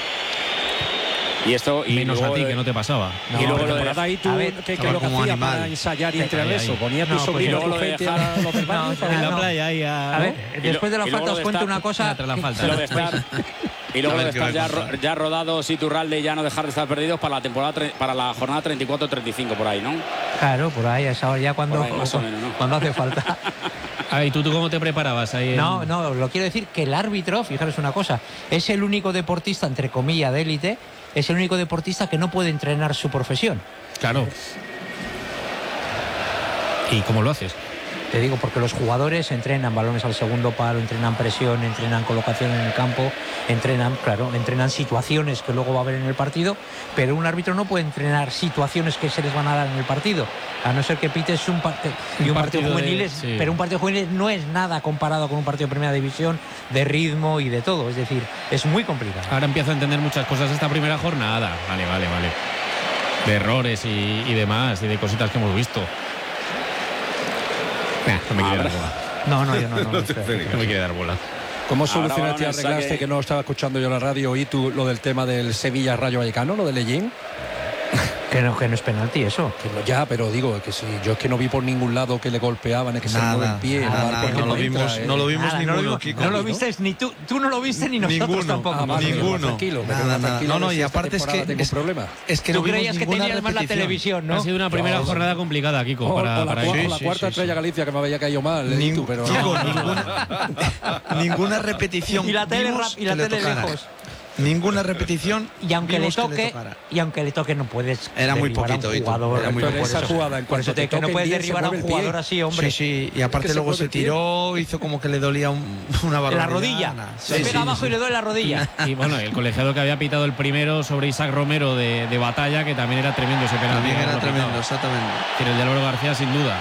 [SPEAKER 1] Y esto y
[SPEAKER 2] Menos
[SPEAKER 1] luego
[SPEAKER 2] a ti,
[SPEAKER 1] de-
[SPEAKER 2] que no te pasaba.
[SPEAKER 1] y luego lo de
[SPEAKER 6] Temporada ahí tú,
[SPEAKER 5] a ver,
[SPEAKER 6] ¿qué, qué
[SPEAKER 3] estaba
[SPEAKER 6] lo que
[SPEAKER 3] como
[SPEAKER 6] hacía
[SPEAKER 3] animal.
[SPEAKER 6] para ensayar y
[SPEAKER 2] Ahí,
[SPEAKER 6] entrenar
[SPEAKER 2] ahí.
[SPEAKER 6] eso? Ponía a tu
[SPEAKER 5] No, pues
[SPEAKER 6] sobrino,
[SPEAKER 1] luego
[SPEAKER 6] tu
[SPEAKER 1] lo de
[SPEAKER 6] gente
[SPEAKER 1] dejar-
[SPEAKER 6] a los del barrio
[SPEAKER 5] No,
[SPEAKER 6] para-
[SPEAKER 2] En la
[SPEAKER 5] no.
[SPEAKER 2] playa ahí a...
[SPEAKER 5] a ver,
[SPEAKER 1] Y lo-
[SPEAKER 5] después de la
[SPEAKER 1] y luego
[SPEAKER 5] falta
[SPEAKER 1] lo
[SPEAKER 5] os
[SPEAKER 1] de
[SPEAKER 5] cuento
[SPEAKER 1] estar-
[SPEAKER 5] una cosa.
[SPEAKER 2] Tras la falta.
[SPEAKER 1] lo de estar y luego
[SPEAKER 3] A
[SPEAKER 1] lo de
[SPEAKER 3] ver qué va
[SPEAKER 1] estar
[SPEAKER 3] a
[SPEAKER 1] ya,
[SPEAKER 3] contar.
[SPEAKER 1] ro- ya rodados Iturralde y ya no dejar de estar perdidos para la temporada tre- para la jornada treinta y cuatro treinta y cinco por ahí, ¿no?
[SPEAKER 5] Claro, por ahí, a esa hora ya cuando,
[SPEAKER 1] Por ahí, más o menos, ¿no?
[SPEAKER 5] cuando hace falta.
[SPEAKER 2] Ah, ¿y tú, tú cómo te preparabas ahí? en-
[SPEAKER 5] No, no, lo quiero decir que el árbitro, fijaros una cosa, es el único deportista, entre comillas, de élite, es el único deportista que no puede entrenar su profesión.
[SPEAKER 2] Claro. ¿Y cómo lo haces?
[SPEAKER 5] Te digo, porque los jugadores entrenan balones al segundo palo, entrenan presión, entrenan colocación en el campo, entrenan, claro, entrenan situaciones que luego va a haber en el partido, pero un árbitro no puede entrenar situaciones que se les van a dar en el partido, a no ser que pites un, parte, y
[SPEAKER 2] Un
[SPEAKER 5] un partido,
[SPEAKER 2] partido de-
[SPEAKER 5] juvenil, es-
[SPEAKER 2] sí.
[SPEAKER 5] pero un partido juvenil no es nada comparado con un partido de primera división, de ritmo y de todo, es decir, es muy complicado.
[SPEAKER 2] Ahora empiezo a entender muchas cosas esta primera jornada. Vale, vale, vale. De errores y, y demás, y de cositas que hemos visto. Nah, no me quiere
[SPEAKER 1] Habrá-
[SPEAKER 2] dar bola.
[SPEAKER 5] No, no, yo no, no, no, espera.
[SPEAKER 2] No me quiere dar bola.
[SPEAKER 6] ¿Cómo
[SPEAKER 1] Ahora
[SPEAKER 6] solucionaste y
[SPEAKER 1] balón en
[SPEAKER 6] arreglaste
[SPEAKER 1] saque.
[SPEAKER 6] que no estaba escuchando yo la radio y tú lo del tema del Sevilla Rayo Vallecano, lo de Leyen?
[SPEAKER 5] Que no, que no es penalti eso.
[SPEAKER 6] Que no, ya, pero digo que si yo es que no vi por ningún lado que le golpeaban, es que se
[SPEAKER 3] Nada,
[SPEAKER 6] mueve el pie.
[SPEAKER 3] nada,
[SPEAKER 6] no,
[SPEAKER 3] nada,
[SPEAKER 6] porque
[SPEAKER 3] no lo
[SPEAKER 6] entra,
[SPEAKER 3] vimos,
[SPEAKER 6] eh.
[SPEAKER 3] no lo vimos
[SPEAKER 5] Nada, no
[SPEAKER 3] ninguno,
[SPEAKER 5] lo, vi-
[SPEAKER 3] Kiko.
[SPEAKER 5] no lo viste ni tú, tú no lo viste ni nosotros
[SPEAKER 3] Ninguno.
[SPEAKER 5] tampoco.
[SPEAKER 6] Ah, vale,
[SPEAKER 3] Ninguno.
[SPEAKER 6] tranquilo, me
[SPEAKER 3] Nada,
[SPEAKER 6] quedo
[SPEAKER 3] nada.
[SPEAKER 6] tranquilo,
[SPEAKER 3] No, no,
[SPEAKER 6] a ver
[SPEAKER 3] y
[SPEAKER 6] si esta
[SPEAKER 3] aparte es que
[SPEAKER 6] temporada tengo
[SPEAKER 3] es-
[SPEAKER 6] problema.
[SPEAKER 3] Es que
[SPEAKER 5] Tú
[SPEAKER 3] no vimos
[SPEAKER 5] creías que
[SPEAKER 3] ninguna
[SPEAKER 5] tenías más la
[SPEAKER 3] repetición.
[SPEAKER 5] televisión, ¿no?
[SPEAKER 2] Ha sido una primera
[SPEAKER 6] No,
[SPEAKER 2] jornada complicada, Kiko,
[SPEAKER 6] O,
[SPEAKER 2] para,
[SPEAKER 6] o la,
[SPEAKER 2] para
[SPEAKER 6] cua-
[SPEAKER 2] ellos.
[SPEAKER 6] o la
[SPEAKER 3] Sí,
[SPEAKER 6] cuarta
[SPEAKER 3] sí,
[SPEAKER 6] estrella
[SPEAKER 3] sí.
[SPEAKER 6] Galicia que me había caído mal, eh,
[SPEAKER 3] Ning-
[SPEAKER 6] tú, pero
[SPEAKER 3] Kiko,
[SPEAKER 6] no.
[SPEAKER 3] ninguna, ninguna repetición.
[SPEAKER 5] Y la tele
[SPEAKER 3] vimos
[SPEAKER 5] rap- y la
[SPEAKER 3] que le
[SPEAKER 5] tele
[SPEAKER 3] tocara.
[SPEAKER 5] lejos.
[SPEAKER 3] Ninguna repetición.
[SPEAKER 5] Y aunque le
[SPEAKER 3] vimos que
[SPEAKER 5] toque,
[SPEAKER 3] tocara.
[SPEAKER 5] y aunque le toque no puedes
[SPEAKER 3] Era muy
[SPEAKER 5] derribar a un
[SPEAKER 3] poquito, Itu,
[SPEAKER 5] jugador.
[SPEAKER 3] era muy
[SPEAKER 5] Por
[SPEAKER 6] Pero
[SPEAKER 3] poquito.
[SPEAKER 6] esa
[SPEAKER 5] eso-
[SPEAKER 6] jugada, en
[SPEAKER 5] por eso
[SPEAKER 6] cuanto
[SPEAKER 5] te
[SPEAKER 6] te
[SPEAKER 5] digo que no
[SPEAKER 6] toquen
[SPEAKER 5] puedes
[SPEAKER 6] bien, se
[SPEAKER 5] derribar a un
[SPEAKER 6] mueve el pie.
[SPEAKER 5] jugador así, hombre.
[SPEAKER 3] Sí, sí, y aparte
[SPEAKER 6] se
[SPEAKER 3] luego
[SPEAKER 6] mueve
[SPEAKER 3] se
[SPEAKER 6] el pie.
[SPEAKER 3] tiró, hizo como que le dolía un- una
[SPEAKER 5] En
[SPEAKER 3] barbaridad.
[SPEAKER 5] la rodilla.
[SPEAKER 3] Nada.
[SPEAKER 5] Se
[SPEAKER 3] Sí,
[SPEAKER 5] pega
[SPEAKER 3] sí,
[SPEAKER 5] abajo
[SPEAKER 3] sí.
[SPEAKER 5] y le duele la rodilla.
[SPEAKER 2] Y bueno, el colegiado que había pitado el primero sobre Isaac Romero de, de batalla, que también era tremendo ese penalti.
[SPEAKER 3] También
[SPEAKER 2] que
[SPEAKER 3] era
[SPEAKER 2] lo pitaba.
[SPEAKER 3] tremendo, exactamente.
[SPEAKER 2] Pero el de Álvaro García, sin duda.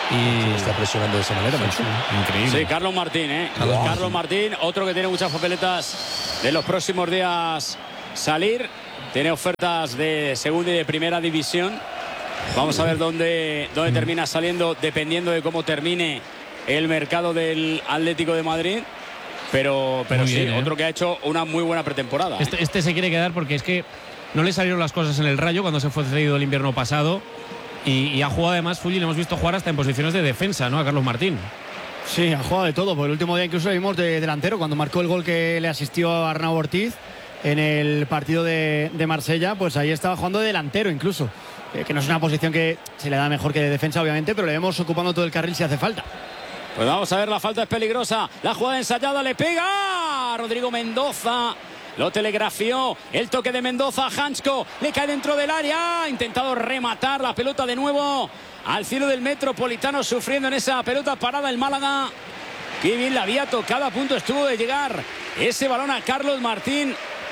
[SPEAKER 6] Y está presionando de esa manera, macho.
[SPEAKER 2] Increíble.
[SPEAKER 1] Sí, Carlos Martín, ¿eh? Carlos, Carlos Martín, otro que tiene muchas papeletas de los próximos días salir. Tiene ofertas de segunda y de primera división. Vamos a ver dónde, dónde termina saliendo, dependiendo de cómo termine el mercado del Atlético de Madrid. Pero, pero sí, bien, ¿eh? Otro que ha hecho una muy buena pretemporada.
[SPEAKER 2] Este, este se quiere quedar porque es que no le salieron las cosas en el Rayo cuando se fue cedido el invierno pasado. Y, y ha jugado además, Fulli, le hemos visto jugar hasta en posiciones de defensa, ¿no? A Carlos Martín.
[SPEAKER 4] Sí, ha jugado de todo. Por el último día incluso lo vimos de delantero cuando marcó el gol que le asistió a Arnau Ortiz en el partido de, de Marsella. Pues ahí estaba jugando de delantero incluso. Eh, que no es una posición que se le da mejor que de defensa, obviamente, pero le vemos ocupando todo el carril si hace falta.
[SPEAKER 1] Pues vamos a ver, la falta es peligrosa. La jugada ensayada, le pega Rodrigo Mendoza. Lo telegrafió, el toque de Mendoza, Hansko, le cae dentro del área, ha intentado rematar la pelota de nuevo al cielo del Metropolitano, sufriendo en esa pelota parada el Málaga. Qué bien la había tocado, a punto estuvo de llegar ese balón a Carlos Martín,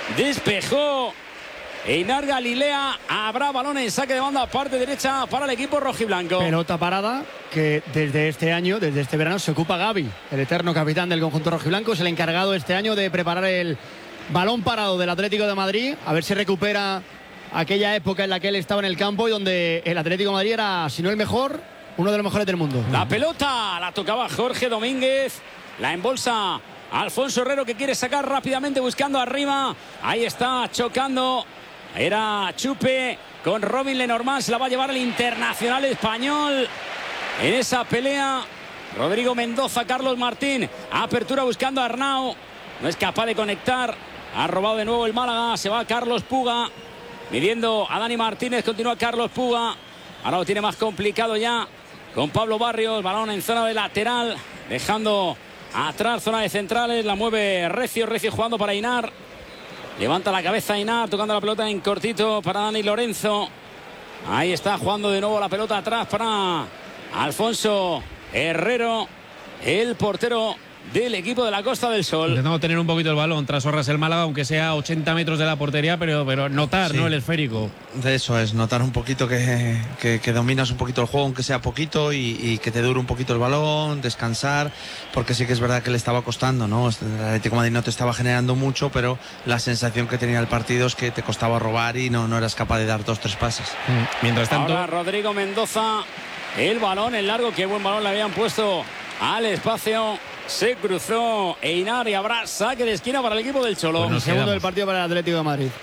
[SPEAKER 1] despejó Einar Galilea, habrá balón en saque de banda, parte derecha para el equipo rojiblanco.
[SPEAKER 4] Pelota parada que desde este año, desde este verano, se ocupa Gavi, el eterno capitán del conjunto rojiblanco, es el encargado este año de preparar el balón parado del Atlético de Madrid, a ver si recupera aquella época en la que él estaba en el campo y donde el Atlético de Madrid era, si no el mejor, uno de los mejores del mundo.
[SPEAKER 1] La pelota la tocaba Jorge Domínguez, la embolsa Alfonso Herrero, que quiere sacar rápidamente buscando arriba, ahí está chocando, era Chupe con Robin Lenormand, se la va a llevar el internacional español en esa pelea. Rodrigo Mendoza, Carlos Martín, apertura buscando a Arnau, no es capaz de conectar. Ha robado de nuevo el Málaga. Se va Carlos Puga. Midiendo a Dani Martínez. Continúa Carlos Puga. Ahora lo tiene más complicado ya con Pablo Barrios. Balón en zona de lateral. Dejando atrás zona de centrales. La mueve Recio. Recio jugando para Einar. Levanta la cabeza Einar. Tocando la pelota en cortito para Dani Lorenzo. Ahí está jugando de nuevo la pelota atrás para Alfonso Herrero. El portero del equipo de la Costa del Sol.
[SPEAKER 2] Intentando tener un poquito el balón tras Orras el Málaga, aunque sea a ochenta metros de la portería, pero, pero notar, sí, ¿no? El esférico.
[SPEAKER 3] De eso es, notar un poquito que, que, que dominas un poquito el juego, aunque sea poquito, y, y que te dure un poquito el balón, descansar, porque sí que es verdad que le estaba costando, ¿no? El Atlético de Madrid no te estaba generando mucho, pero la sensación que tenía el partido es que te costaba robar y no, no eras capaz de dar dos, tres pases.
[SPEAKER 2] Mm. Mientras tanto,
[SPEAKER 1] ahora Rodrigo Mendoza, el balón, el largo, qué buen balón le habían puesto al espacio. Se cruzó Einar y habrá saque de esquina para el equipo del Cholo.
[SPEAKER 4] Pues el segundo del partido para el Atlético de Madrid.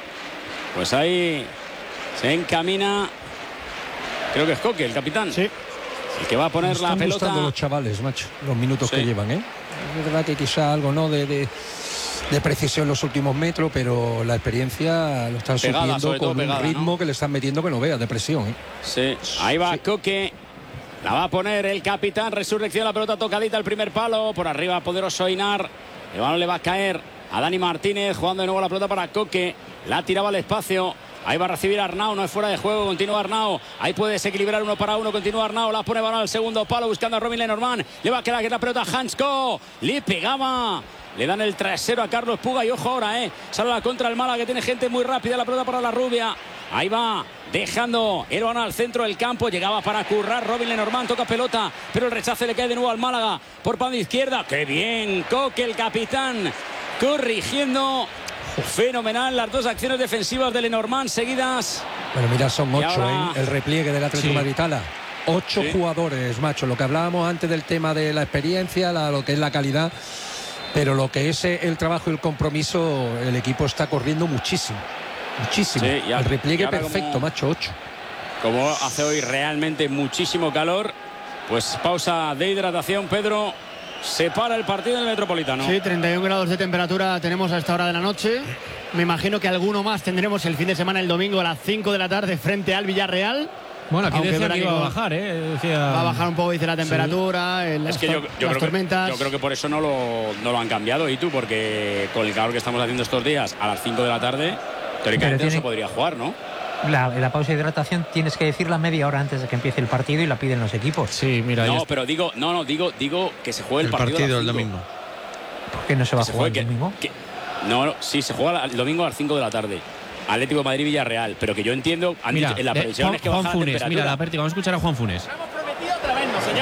[SPEAKER 1] Pues ahí se encamina, creo que es Coque, el capitán.
[SPEAKER 4] Sí.
[SPEAKER 1] El que va a poner la pelota.
[SPEAKER 6] Están gustando los chavales, macho, los minutos sí. que llevan, ¿eh? Es verdad que quizá algo, ¿no? De, de, de precisión en los últimos metros, pero la experiencia lo están pegada, supliendo con pegada, un ritmo, ¿no?, que le están metiendo que no vea, de presión, ¿eh?
[SPEAKER 1] Sí, ahí va sí. Coque. La va a poner el capitán, Resurrección, la pelota tocadita, el primer palo, por arriba poderoso Einar, el balón le va a caer a Dani Martínez, jugando de nuevo la pelota para Coque, la tiraba al espacio, ahí va a recibir Arnau, no es fuera de juego, continúa Arnau, ahí puede desequilibrar uno para uno, continúa Arnau, la pone balón al segundo palo, buscando a Robin Lenormand, le va a quedar la pelota a Hansko, le pegaba. Le dan el trasero a Carlos Puga y ojo ahora, eh. Sale la contra el Málaga, que tiene gente muy rápida. La pelota para la rubia. Ahí va, dejando el balón al centro del campo. Llegaba para currar Robin Lenormand, toca pelota, pero el rechace le cae de nuevo al Málaga por banda izquierda. ¡Qué bien! Coque, el capitán, corrigiendo. Fenomenal las dos acciones defensivas de Lenormand seguidas.
[SPEAKER 6] Bueno, mira, son ocho,
[SPEAKER 1] ahora...
[SPEAKER 6] ¿eh? El repliegue del Atlético de Madrid. Ocho sí. jugadores, macho. Lo que hablábamos antes del tema de la experiencia, la, lo que es la calidad. Pero lo que es el trabajo y el compromiso, el equipo está corriendo muchísimo. Muchísimo. Sí, ya, el repliegue perfecto, como, macho, ocho.
[SPEAKER 1] Como hace hoy realmente muchísimo calor, pues pausa de hidratación, Pedro. Se para el partido en el Metropolitano.
[SPEAKER 4] Sí, treinta y un grados de temperatura tenemos a esta hora de la noche. Me imagino que alguno más tendremos el fin de semana, el domingo a las cinco de la tarde frente al Villarreal.
[SPEAKER 2] Bueno, aquí decía que iba a bajar, ¿eh? Decía...
[SPEAKER 4] Va a bajar un poco, dice la temperatura, sí. el,
[SPEAKER 1] es que yo, yo
[SPEAKER 4] las
[SPEAKER 1] creo
[SPEAKER 4] tormentas.
[SPEAKER 1] Que, yo creo que por eso no lo, no lo han cambiado, y tú, porque con el calor que estamos haciendo estos días, a las cinco de la tarde, teóricamente tiene... no se podría jugar, ¿no?
[SPEAKER 5] La, la pausa de hidratación tienes que decirla media hora antes de que empiece el partido y la piden los equipos.
[SPEAKER 2] Sí, mira.
[SPEAKER 1] No, pero digo, no, no, digo, digo que se juegue el,
[SPEAKER 3] el
[SPEAKER 1] partido,
[SPEAKER 3] partido el domingo.
[SPEAKER 5] ¿Por qué no se va
[SPEAKER 1] que
[SPEAKER 5] a jugar
[SPEAKER 1] se
[SPEAKER 5] el domingo?
[SPEAKER 1] Que, que, no, no, sí, se juega el domingo a las cinco de la tarde. Atlético de Madrid Villarreal, pero que yo entiendo, han
[SPEAKER 2] mira,
[SPEAKER 1] dicho, en la previsión
[SPEAKER 2] Juan,
[SPEAKER 1] es que
[SPEAKER 2] Juan
[SPEAKER 1] baja
[SPEAKER 2] Funes,
[SPEAKER 1] la temperatura.
[SPEAKER 2] Mira la pérdida, vamos a escuchar a Juan Funes.
[SPEAKER 9] Hemos prometido atrevernos,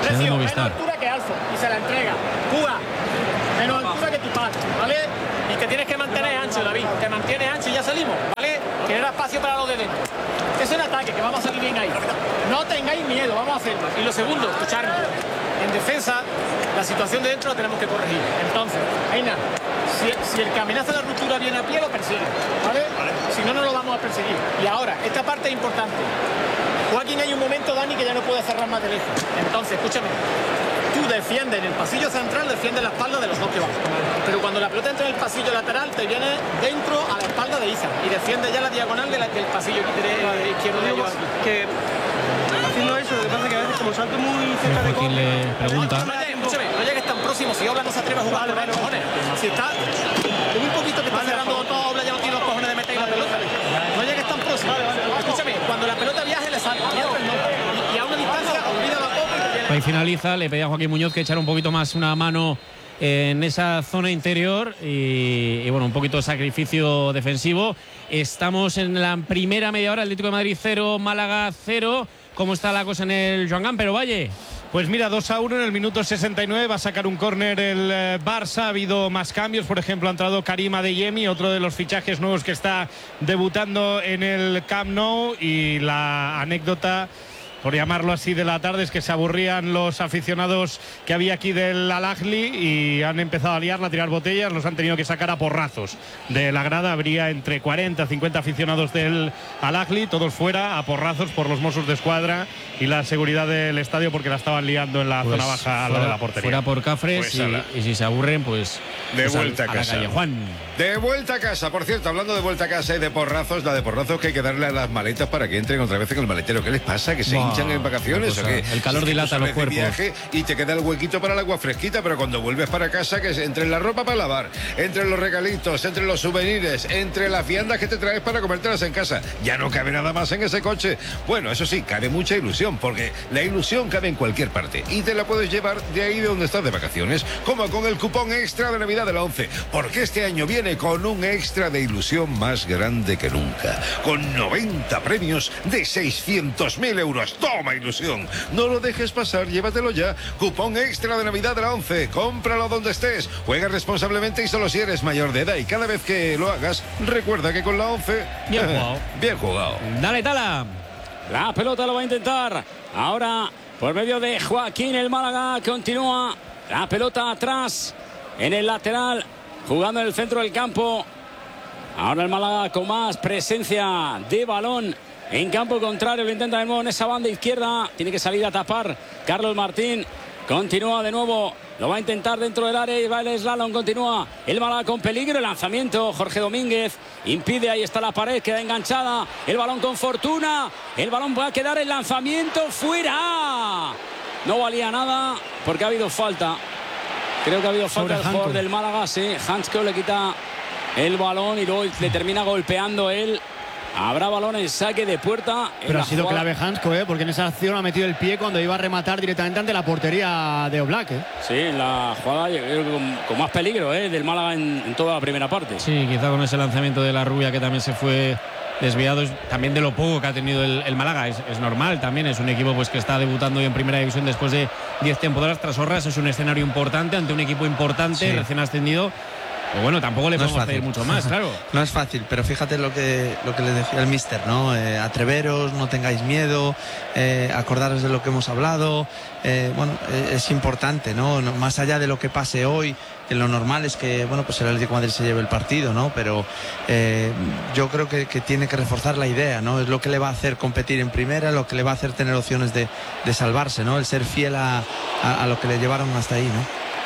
[SPEAKER 2] Se de
[SPEAKER 4] menos
[SPEAKER 2] Movistar.
[SPEAKER 4] altura que Alfo y se la entrega. Cuba, menos altura que tu padre, ¿vale? Y te tienes que mantener ancho, David. Te mantienes ancho y ya salimos, ¿vale? Genera espacio para los de dentro. Es un ataque, que vamos a salir bien ahí. No tengáis miedo, vamos a hacerlo. Y lo segundo, escucharme. En defensa, la situación de dentro la tenemos que corregir. Entonces, Aina, si, si el que amenaza la ruptura viene a pie, lo persigue, ¿vale? Si no, no lo vamos a perseguir. Y ahora, esta parte es importante. Joaquín, hay un momento, Dani, que ya no puede cerrar más de lejos. Entonces, escúchame. Tú defiendes en el pasillo central, defiendes la espalda de los dos que van. Pero cuando la pelota entra en el pasillo lateral, te viene dentro a la espalda de Isa y defiende ya la diagonal de la, del pasillo de, izquierdo de ellos.
[SPEAKER 9] Que haciendo eso, lo que pasa es que a veces como salto muy cerca de
[SPEAKER 2] Joaquín le pregunta.
[SPEAKER 4] Escúchame, no llegues tan próximo, si Obla no se atreve a jugar, vale, vale, cojones. Si está un poquito que está cerrando todo, Obla ya no tiene los cojones de meter la pelota. No llegues tan próximo. Escúchame, cuando la pelota viaje le sale. Y, y a una distancia, olvida la poca y te viene.
[SPEAKER 2] Ahí finaliza, le pedía a Joaquín Muñoz que echara un poquito más una mano en esa zona interior y, y bueno, un poquito de sacrificio defensivo. Estamos en la primera media hora, Atlético de Madrid cero, Málaga cero. ¿Cómo está la cosa en el Joan Gamper, Valle?
[SPEAKER 7] Pues mira, dos a uno en el minuto sesenta y nueve va a sacar un córner el eh, Barça. Ha habido más cambios, por ejemplo ha entrado Karim Adeyemi, otro de los fichajes nuevos que está debutando en el Camp Nou. Y la anécdota, por llamarlo así, de la tarde es que se aburrían los aficionados que había aquí del Al-Ahly y han empezado a liarla, a tirar botellas, los han tenido que sacar a porrazos de la grada. Habría entre cuarenta, cincuenta aficionados del Al-Ahly, todos fuera a porrazos por los Mossos de Escuadra y la seguridad del estadio, porque la estaban liando en la
[SPEAKER 2] Pues
[SPEAKER 7] zona baja al lado de la portería.
[SPEAKER 2] Fuera por Cafres
[SPEAKER 10] Pues
[SPEAKER 2] y,
[SPEAKER 10] ala.
[SPEAKER 2] y si se aburren, pues
[SPEAKER 10] De
[SPEAKER 2] pues
[SPEAKER 10] vuelta
[SPEAKER 2] al-
[SPEAKER 10] a
[SPEAKER 2] a la
[SPEAKER 10] casa.
[SPEAKER 2] calle. Juan.
[SPEAKER 10] De vuelta a casa, por cierto, hablando de vuelta a casa y de porrazos, la de porrazos que hay que darle a las maletas para que entren otra vez en el maletero. ¿Qué les pasa? ¿Que se
[SPEAKER 2] Buah,
[SPEAKER 10] hinchan en vacaciones?
[SPEAKER 2] una
[SPEAKER 10] ¿O
[SPEAKER 2] cosa.
[SPEAKER 10] qué?
[SPEAKER 2] El calor
[SPEAKER 10] Es que tú
[SPEAKER 2] dilata los
[SPEAKER 10] sales de
[SPEAKER 2] cuerpos.
[SPEAKER 10] viaje y te queda el huequito para el agua fresquita, pero cuando vuelves para casa, que es entre la ropa para lavar, entre los regalitos, entre los souvenirs, entre las viandas que te traes para comértelas en casa, ya no cabe nada más en ese coche. Bueno, eso sí, cabe mucha ilusión, porque la ilusión cabe en cualquier parte y te la puedes llevar de ahí de donde estás de vacaciones, como con el cupón extra de Navidad de la ONCE, porque este año viene con un extra de ilusión más grande que nunca, con noventa premios de seiscientos mil euros. ¡Toma, ilusión! No lo dejes pasar, llévatelo ya. Cupón extra de Navidad de la ONCE. Cómpralo donde estés. Juega responsablemente y solo si eres mayor de edad. Y cada vez que lo hagas, recuerda que con la ONCE...
[SPEAKER 2] Bien jugado.
[SPEAKER 10] Bien jugado.
[SPEAKER 2] Dale, Tala.
[SPEAKER 1] La pelota lo va a intentar. Ahora, por medio de Joaquín, el Málaga continúa. La pelota atrás, en el lateral, jugando en el centro del campo. Ahora el Málaga con más presencia de balón en campo contrario. Lo intenta de nuevo en esa banda izquierda. Tiene que salir a tapar Carlos Martín. Continúa de nuevo. Lo va a intentar dentro del área y va el slalom. Continúa el Málaga con peligro. El lanzamiento, Jorge Domínguez impide. Ahí está la pared, queda enganchada. El balón con fortuna. El balón va a quedar, el lanzamiento fuera. No valía nada porque ha habido falta. Creo que ha habido falta del jugador del Málaga. Sí, Hansko le quita el balón y luego le termina golpeando él. Habrá balón en saque de puerta.
[SPEAKER 4] Pero ha sido clave Hansko, ¿eh? Porque en esa acción ha metido el pie cuando iba a rematar directamente ante la portería de Oblak, ¿eh?
[SPEAKER 1] Sí, en la jugada con, con más peligro, ¿eh? Del Málaga en, en toda la primera parte.
[SPEAKER 2] Sí, quizá con ese lanzamiento de la Rubia que también se fue desviado, también de lo poco que ha tenido el, el Málaga. Es, es normal también, es un equipo pues que está debutando hoy en primera división después de diez temporadas tras Horras. Es un escenario importante ante un equipo importante,
[SPEAKER 3] Sí.
[SPEAKER 2] recién ascendido. Pero bueno, tampoco le
[SPEAKER 3] No es
[SPEAKER 2] podemos
[SPEAKER 3] fácil.
[SPEAKER 2] pedir mucho más, claro.
[SPEAKER 3] No es fácil, pero fíjate lo que, lo que le decía el míster, ¿no? Eh, atreveros, no tengáis miedo, eh, acordaros de lo que hemos hablado. Eh, bueno, eh, es importante, ¿no? No, más allá de lo que pase hoy, que lo normal es que, bueno, pues el Atlético de Madrid se lleve el partido, ¿no? Pero eh, yo creo que, que tiene que reforzar la idea, ¿no? Es lo que le va a hacer competir en primera, lo que le va a hacer tener opciones de, de salvarse, ¿no? El ser fiel a, a, a lo que le llevaron hasta ahí, ¿no?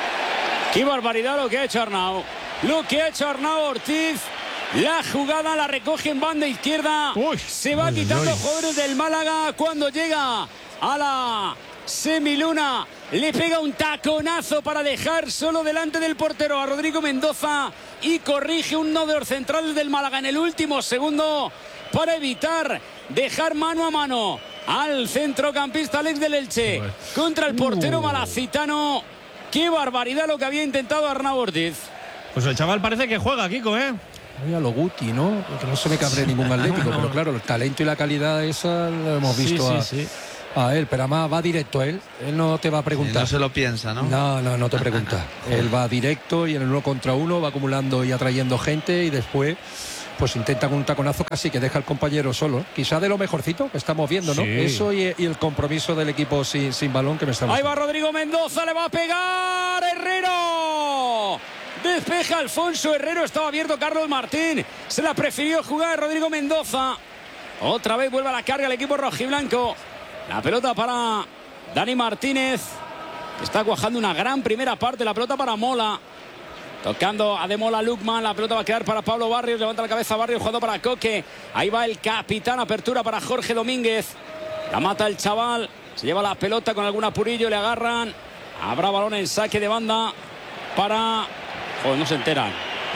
[SPEAKER 1] Qué barbaridad lo que ha hecho Arnau. Lo que ha hecho Arnau Ortiz. La jugada la recoge en banda izquierda.
[SPEAKER 7] Uy.
[SPEAKER 1] Se va
[SPEAKER 7] Uy,
[SPEAKER 1] quitando
[SPEAKER 7] uy.
[SPEAKER 1] jugadores del Málaga cuando llega a la semiluna. Le pega un taconazo para dejar solo delante del portero a Rodrigo Mendoza y corrige uno de los centrales del Málaga en el último segundo para evitar dejar mano a mano al centrocampista Alex del Elche contra el portero malacitano. Qué barbaridad lo que había intentado Arnau Ortiz.
[SPEAKER 2] Pues el chaval parece que juega, Kiko, ¿eh?
[SPEAKER 6] Muy a lo Guti, ¿no? Que no se me cabre ningún atlético, pero claro, el talento y la calidad esa lo hemos
[SPEAKER 2] Sí,
[SPEAKER 6] visto
[SPEAKER 2] sí,
[SPEAKER 6] a,
[SPEAKER 2] sí.
[SPEAKER 6] a él, pero además va directo él. Él no te va a preguntar.
[SPEAKER 3] Sí, no se lo piensa, ¿no?
[SPEAKER 6] No, no, no te pregunta. Él va directo y en el uno contra uno va acumulando y atrayendo gente y después pues intenta con un taconazo casi que deja al compañero solo. Quizá de lo mejorcito que estamos viendo, ¿no?
[SPEAKER 2] Sí.
[SPEAKER 6] Eso y, y el compromiso del equipo sin, sin balón que me está
[SPEAKER 1] Ahí
[SPEAKER 6] gustando.
[SPEAKER 1] va Rodrigo Mendoza, le va a pegar Herrero. Despeja Alfonso Herrero, estaba abierto Carlos Martín. Se la prefirió jugar Rodrigo Mendoza. Otra vez vuelve a la carga el equipo rojiblanco. La pelota para Dani Martínez. Está cuajando una gran primera parte. La pelota para Mola. Tocando a Demola Lukman. La pelota va a quedar para Pablo Barrios. Levanta la cabeza Barrios, jugando para Coque. Ahí va el capitán. Apertura para Jorge Domínguez. La mata el chaval. Se lleva la pelota con algún apurillo. Le agarran. Habrá balón en saque de banda para... Joder, no se enteran.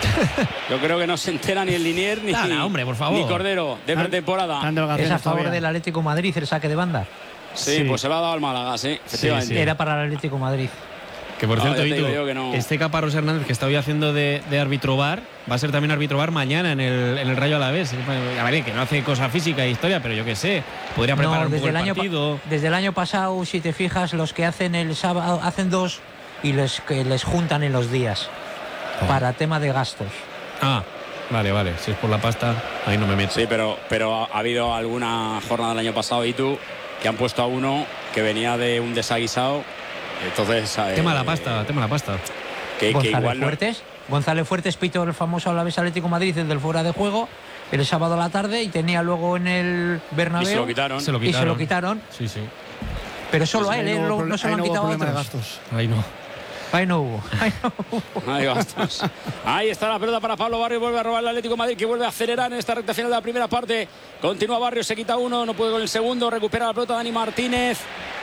[SPEAKER 1] Yo creo que no se entera ni el Linier ni,
[SPEAKER 2] Nada, hombre, por favor.
[SPEAKER 1] ni Cordero de pretemporada.
[SPEAKER 5] Es a favor del Atlético Madrid el saque de banda.
[SPEAKER 1] Sí, sí, pues se lo ha dado al Málaga, sí, efectivamente.
[SPEAKER 2] Sí, sí.
[SPEAKER 5] Era para el Atlético Madrid.
[SPEAKER 2] Que por
[SPEAKER 1] No,
[SPEAKER 2] cierto,
[SPEAKER 1] ya te
[SPEAKER 2] Itu,
[SPEAKER 1] digo yo que no.
[SPEAKER 2] este Caparrós Hernández que está hoy haciendo de, de árbitro bar, va a ser también árbitro bar mañana en el, en el Rayo Alavés. A ver, que no hace cosa física e historia, pero yo qué sé, podría preparar
[SPEAKER 5] No,
[SPEAKER 2] un poco el,
[SPEAKER 5] el año,
[SPEAKER 2] partido.
[SPEAKER 5] desde el año pasado, si te fijas, los que hacen el sábado hacen dos y les, que les juntan en los días oh. para tema de gastos.
[SPEAKER 2] Ah, vale, vale. Si es por la pasta, ahí no me meto.
[SPEAKER 1] Sí, pero, pero ha habido alguna jornada del año pasado, y tú, que han puesto a uno que venía de un desaguisado. Entonces. Eh,
[SPEAKER 2] tema la pasta, tema la pasta.
[SPEAKER 5] Que, González que igual Fuertes. No... González Fuertes pitó el famoso Alavés Atlético Madrid, el del fuera de juego, el sábado a la tarde y tenía luego en el Bernabéu.
[SPEAKER 1] Y se lo quitaron.
[SPEAKER 2] Se lo
[SPEAKER 5] quitaron. Y se lo quitaron.
[SPEAKER 2] Sí, sí.
[SPEAKER 5] Pero solo
[SPEAKER 4] pues
[SPEAKER 5] a él, él no, no se lo han
[SPEAKER 4] no
[SPEAKER 5] quitado a otros.
[SPEAKER 4] De gastos.
[SPEAKER 2] Ahí no.
[SPEAKER 5] Ahí no hubo. Ahí no hubo.
[SPEAKER 1] Ahí, gastos. Ahí está la pelota para Pablo Barrios. Vuelve a robar el Atlético de Madrid, que vuelve a acelerar en esta recta final de la primera parte. Continúa Barrios, se quita uno, no puede con el segundo. Recupera la pelota Dani Martínez.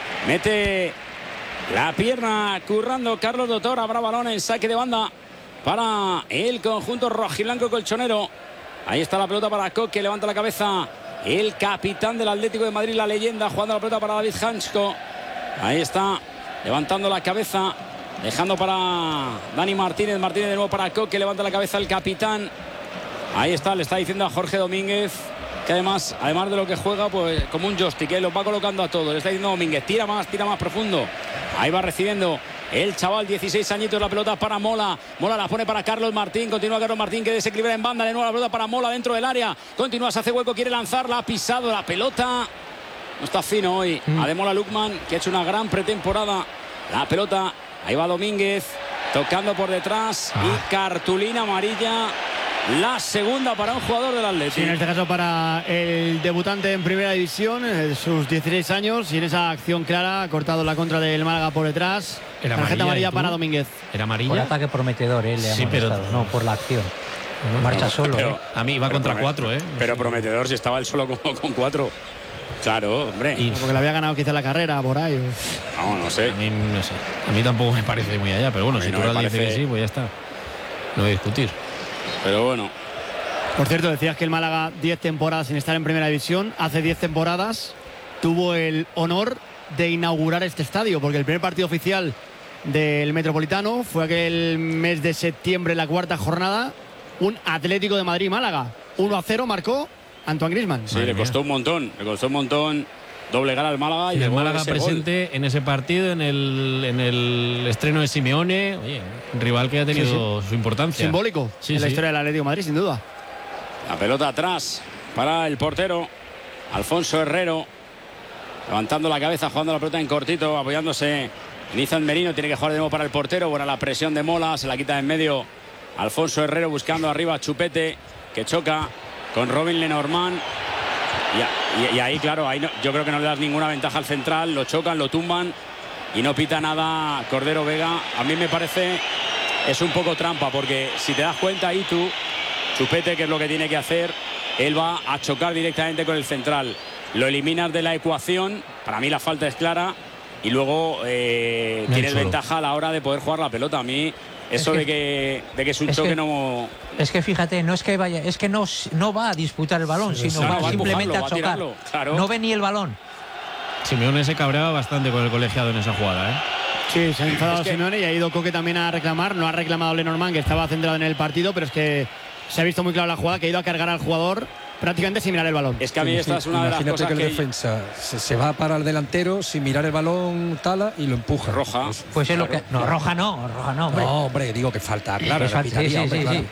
[SPEAKER 1] Mete la pierna currando Carlos Doctor. Habrá balón en saque de banda para el conjunto rojiblanco colchonero. Ahí está la pelota para Coque. Levanta la cabeza el capitán del Atlético de Madrid, la leyenda, jugando la pelota para David Hansko. Ahí está, levantando la cabeza, dejando para Dani Martínez. Martínez de nuevo para Coque. Levanta la cabeza el capitán. Ahí está, le está diciendo a Jorge Domínguez que además, además de lo que juega, pues como un joystick, ¿eh? Los va colocando a todos. Le está diciendo Domínguez, tira más, tira más profundo. Ahí va recibiendo el chaval, dieciséis añitos, la pelota para Mola. Mola la pone para Carlos Martín. Continúa Carlos Martín, que desequilibra en banda. De nuevo la pelota para Mola dentro del área. Continúa, se hace hueco, quiere lanzarla. Ha pisado la pelota. No está fino hoy. Mm. Ademola Lukman, que ha hecho una gran pretemporada. La pelota, ahí va Domínguez, tocando por detrás. Ah. Y cartulina amarilla. La segunda para un jugador del Atlético.
[SPEAKER 4] Sí, en este caso para el debutante en primera división, sus dieciséis años, y en esa acción clara ha cortado la contra del Málaga por detrás.
[SPEAKER 2] Era
[SPEAKER 4] tarjeta amarilla para Domínguez.
[SPEAKER 2] Era amarilla.
[SPEAKER 5] Por ataque prometedor, ¿eh? Le
[SPEAKER 2] sí, pero
[SPEAKER 5] no por la acción. No, Marcha no, solo.
[SPEAKER 1] Pero,
[SPEAKER 5] ¿eh?
[SPEAKER 2] A mí iba contra cuatro, ¿eh?
[SPEAKER 1] Pero prometedor si estaba él solo con, con cuatro. Claro, hombre.
[SPEAKER 4] Y... porque le había ganado quizá la carrera por ahí.
[SPEAKER 1] No, no sé.
[SPEAKER 2] A mí, no sé. A mí tampoco me parece muy allá, pero bueno, si no tú le parece... dices que sí, pues ya está. No voy a discutir.
[SPEAKER 1] Pero bueno.
[SPEAKER 4] Por cierto, decías que el Málaga diez temporadas sin estar en primera división. Hace diez temporadas tuvo el honor de inaugurar este estadio, porque el primer partido oficial del Metropolitano fue aquel mes de septiembre, la cuarta jornada, un Atlético de Madrid-Málaga. uno a cero marcó Antoine Griezmann.
[SPEAKER 1] Sí, le costó un montón, le costó un montón doblegar al Málaga.
[SPEAKER 2] Y
[SPEAKER 1] y
[SPEAKER 2] el Málaga
[SPEAKER 1] ese
[SPEAKER 2] presente gol. En ese partido, en el, en el estreno de Simeone. Oye, un rival que ha tenido sí, sí. su importancia.
[SPEAKER 4] Simbólico
[SPEAKER 2] sí,
[SPEAKER 4] en
[SPEAKER 2] sí.
[SPEAKER 4] la historia del Atlético de Madrid, sin duda.
[SPEAKER 1] La pelota atrás para el portero Alfonso Herrero, levantando la cabeza, jugando la pelota en cortito, apoyándose en Izan Merino. Tiene que jugar de nuevo para el portero. Buena la presión de Mola, se la quita en medio Alfonso Herrero, buscando arriba a Chupete, que choca con Robin Lenormand. Y, y, y ahí, claro, ahí no, yo creo que no le das ninguna ventaja al central. Lo chocan, lo tumban y no pita nada Cordero Vega. A mí me parece es un poco trampa, porque si te das cuenta ahí tú, Chupete, que es lo que tiene que hacer, él va a chocar directamente con el central. Lo eliminas de la ecuación. Para mí la falta es clara. Y luego eh, tienes ventaja a la hora de poder jugar la pelota. A mí eso es que, de, que, de que es un es choque
[SPEAKER 5] que,
[SPEAKER 1] no...
[SPEAKER 5] Es que fíjate, no es que vaya, es que no, no va a disputar el balón, sí, sino claro, va, va simplemente a, empujarlo, a chocar. A claro. No ve ni el balón.
[SPEAKER 2] Simeone se cabreaba bastante con el colegiado en esa jugada, ¿eh?
[SPEAKER 4] Sí, se ha enfadado es que... Simeone y ha ido Coque también a reclamar. No ha reclamado Lenormand, que estaba centrado en el partido, pero es que se ha visto muy claro la jugada, que ha ido a cargar al jugador prácticamente sin mirar el balón.
[SPEAKER 1] Es que a mí esta es una de las
[SPEAKER 6] Imagínate
[SPEAKER 1] cosas
[SPEAKER 6] que el
[SPEAKER 1] que...
[SPEAKER 6] defensa se, se va para el delantero sin mirar el balón, tala y lo empuja.
[SPEAKER 1] Roja.
[SPEAKER 6] Pues,
[SPEAKER 5] Pues es lo que. No, roja no, roja no, hombre.
[SPEAKER 6] no, hombre, digo que falta, claro.
[SPEAKER 5] Que falta,
[SPEAKER 6] pitaría,
[SPEAKER 5] sí, sí,
[SPEAKER 6] hombre,
[SPEAKER 5] sí,
[SPEAKER 6] claro.
[SPEAKER 5] sí.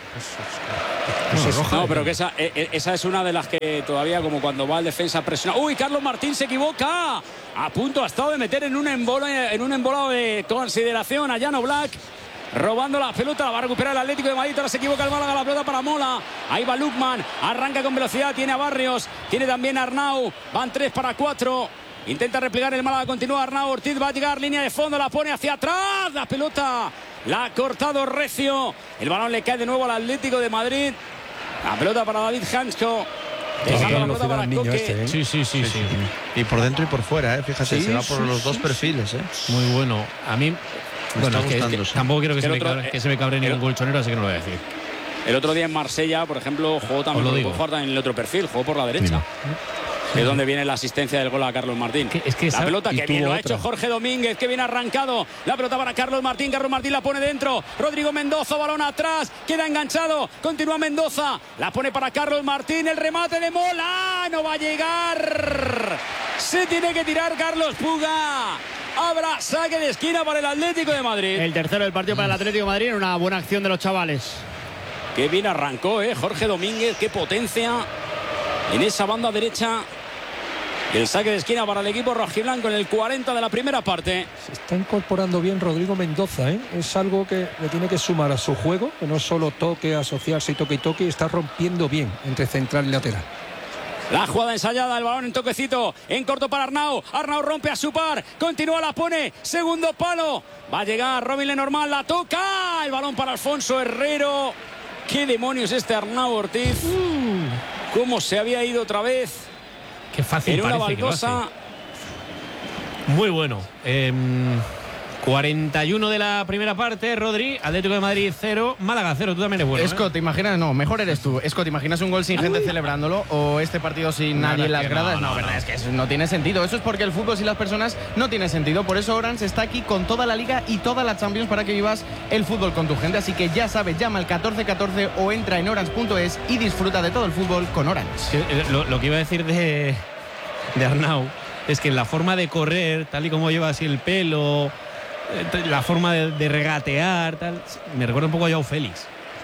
[SPEAKER 6] Pues es roja.
[SPEAKER 1] No, pero que esa, eh, esa es una de las que todavía, como cuando va el defensa presiona. ¡Uy! Carlos Martín se equivoca. A punto ha estado de meter en un embolado, en un embolado de consideración a Jan Oblak. Robando la pelota, la va a recuperar el Atlético de Madrid. Ahora se equivoca el Málaga, la pelota para Mola. Ahí va Lukman, arranca con velocidad, tiene a Barrios, tiene también a Arnau. Van tres para cuatro. Intenta replegar el Málaga, continúa Arnau. Ortiz va a llegar, línea de fondo, la pone hacia atrás. La pelota la ha cortado Recio. El balón le cae de nuevo al Atlético de Madrid. La pelota para David Hansko. Dejando la pelota para Coque.
[SPEAKER 6] Este, ¿eh?
[SPEAKER 2] Sí, sí, sí, sí, sí.
[SPEAKER 3] Y por dentro y por fuera, ¿eh? Fíjate,
[SPEAKER 6] Sí,
[SPEAKER 3] se va por
[SPEAKER 6] sí,
[SPEAKER 3] los
[SPEAKER 6] sí,
[SPEAKER 3] dos
[SPEAKER 6] sí.
[SPEAKER 3] perfiles, ¿eh?
[SPEAKER 2] Muy bueno. A mí,
[SPEAKER 3] Me
[SPEAKER 2] bueno,
[SPEAKER 3] está
[SPEAKER 2] es que, es que
[SPEAKER 3] gustando, sí.
[SPEAKER 2] tampoco quiero que,
[SPEAKER 1] El
[SPEAKER 2] se me,
[SPEAKER 1] otro,
[SPEAKER 2] cabre,
[SPEAKER 1] eh,
[SPEAKER 2] que se me cabre ningún
[SPEAKER 1] el-
[SPEAKER 2] colchonero, así que no lo voy a decir.
[SPEAKER 1] El otro día en Marsella, por ejemplo, jugó también,
[SPEAKER 2] Os lo
[SPEAKER 1] puede
[SPEAKER 2] digo.
[SPEAKER 1] jugar también en el otro perfil, jugó por la derecha.
[SPEAKER 2] Mira.
[SPEAKER 1] Que es donde viene la asistencia del gol a Carlos Martín.
[SPEAKER 2] Que- es que
[SPEAKER 1] la
[SPEAKER 2] esa-
[SPEAKER 1] pelota
[SPEAKER 6] y
[SPEAKER 1] que bien
[SPEAKER 6] tuvo
[SPEAKER 1] lo ha
[SPEAKER 6] otra.
[SPEAKER 1] hecho Jorge Domínguez, que viene arrancado. La pelota para Carlos Martín. Carlos Martín la pone dentro. Rodrigo Mendoza, balón atrás. Queda enganchado. Continúa Mendoza. La pone para Carlos Martín. El remate de Mola. No va a llegar. Se tiene que tirar Carlos Puga. Habrá saque de esquina para el Atlético de Madrid.
[SPEAKER 4] El tercero del partido para el Atlético de Madrid, en una buena acción de los chavales.
[SPEAKER 1] Qué bien arrancó, ¿eh? Jorge Domínguez. Qué potencia en esa banda derecha. Y el saque de esquina para el equipo rojiblanco en el cuarenta de la primera parte.
[SPEAKER 6] Se está incorporando bien Rodrigo Mendoza, ¿eh? Es algo que le tiene que sumar a su juego, que no solo toque, asociarse y toque y toque, y está rompiendo bien entre central y lateral.
[SPEAKER 1] La jugada ensayada, el balón en toquecito, en corto para Arnau. Arnau rompe a su par, continúa, la pone, segundo palo. Va a llegar Robin Lenormand, la toca. El balón para Alfonso Herrero. ¿Qué demonios este Arnau Ortiz? ¿Cómo se había ido otra vez?
[SPEAKER 2] Qué fácil
[SPEAKER 1] En una
[SPEAKER 2] parece que lo
[SPEAKER 1] baldosa.
[SPEAKER 2] hace. Muy bueno. Eh, cuarenta y uno de la primera parte, Rodri. Atlético de Madrid cero, Málaga cero. Tú también eres bueno, ¿eh?
[SPEAKER 8] Esco, ¿te imaginas? No, mejor eres tú. Esco, ¿te imaginas un gol sin gente celebrándolo o este partido sin
[SPEAKER 2] Nada,
[SPEAKER 8] nadie en las
[SPEAKER 2] que no,
[SPEAKER 8] gradas? No,
[SPEAKER 2] no,
[SPEAKER 8] verdad,
[SPEAKER 2] no.
[SPEAKER 8] es que eso no tiene sentido. Eso es porque el fútbol sin las personas no tiene sentido. Por eso Orange está aquí con toda la Liga y toda la Champions para que vivas el fútbol con tu gente. Así que ya sabes, llama al catorce catorce o entra en orange punto es y disfruta de todo el fútbol con Orange.
[SPEAKER 2] Que, eh, Lo, lo que iba a decir de, de Arnau es que la forma de correr, tal y como lleva así el pelo, eh, la forma de, de regatear, tal, me recuerda un poco a Joao Félix.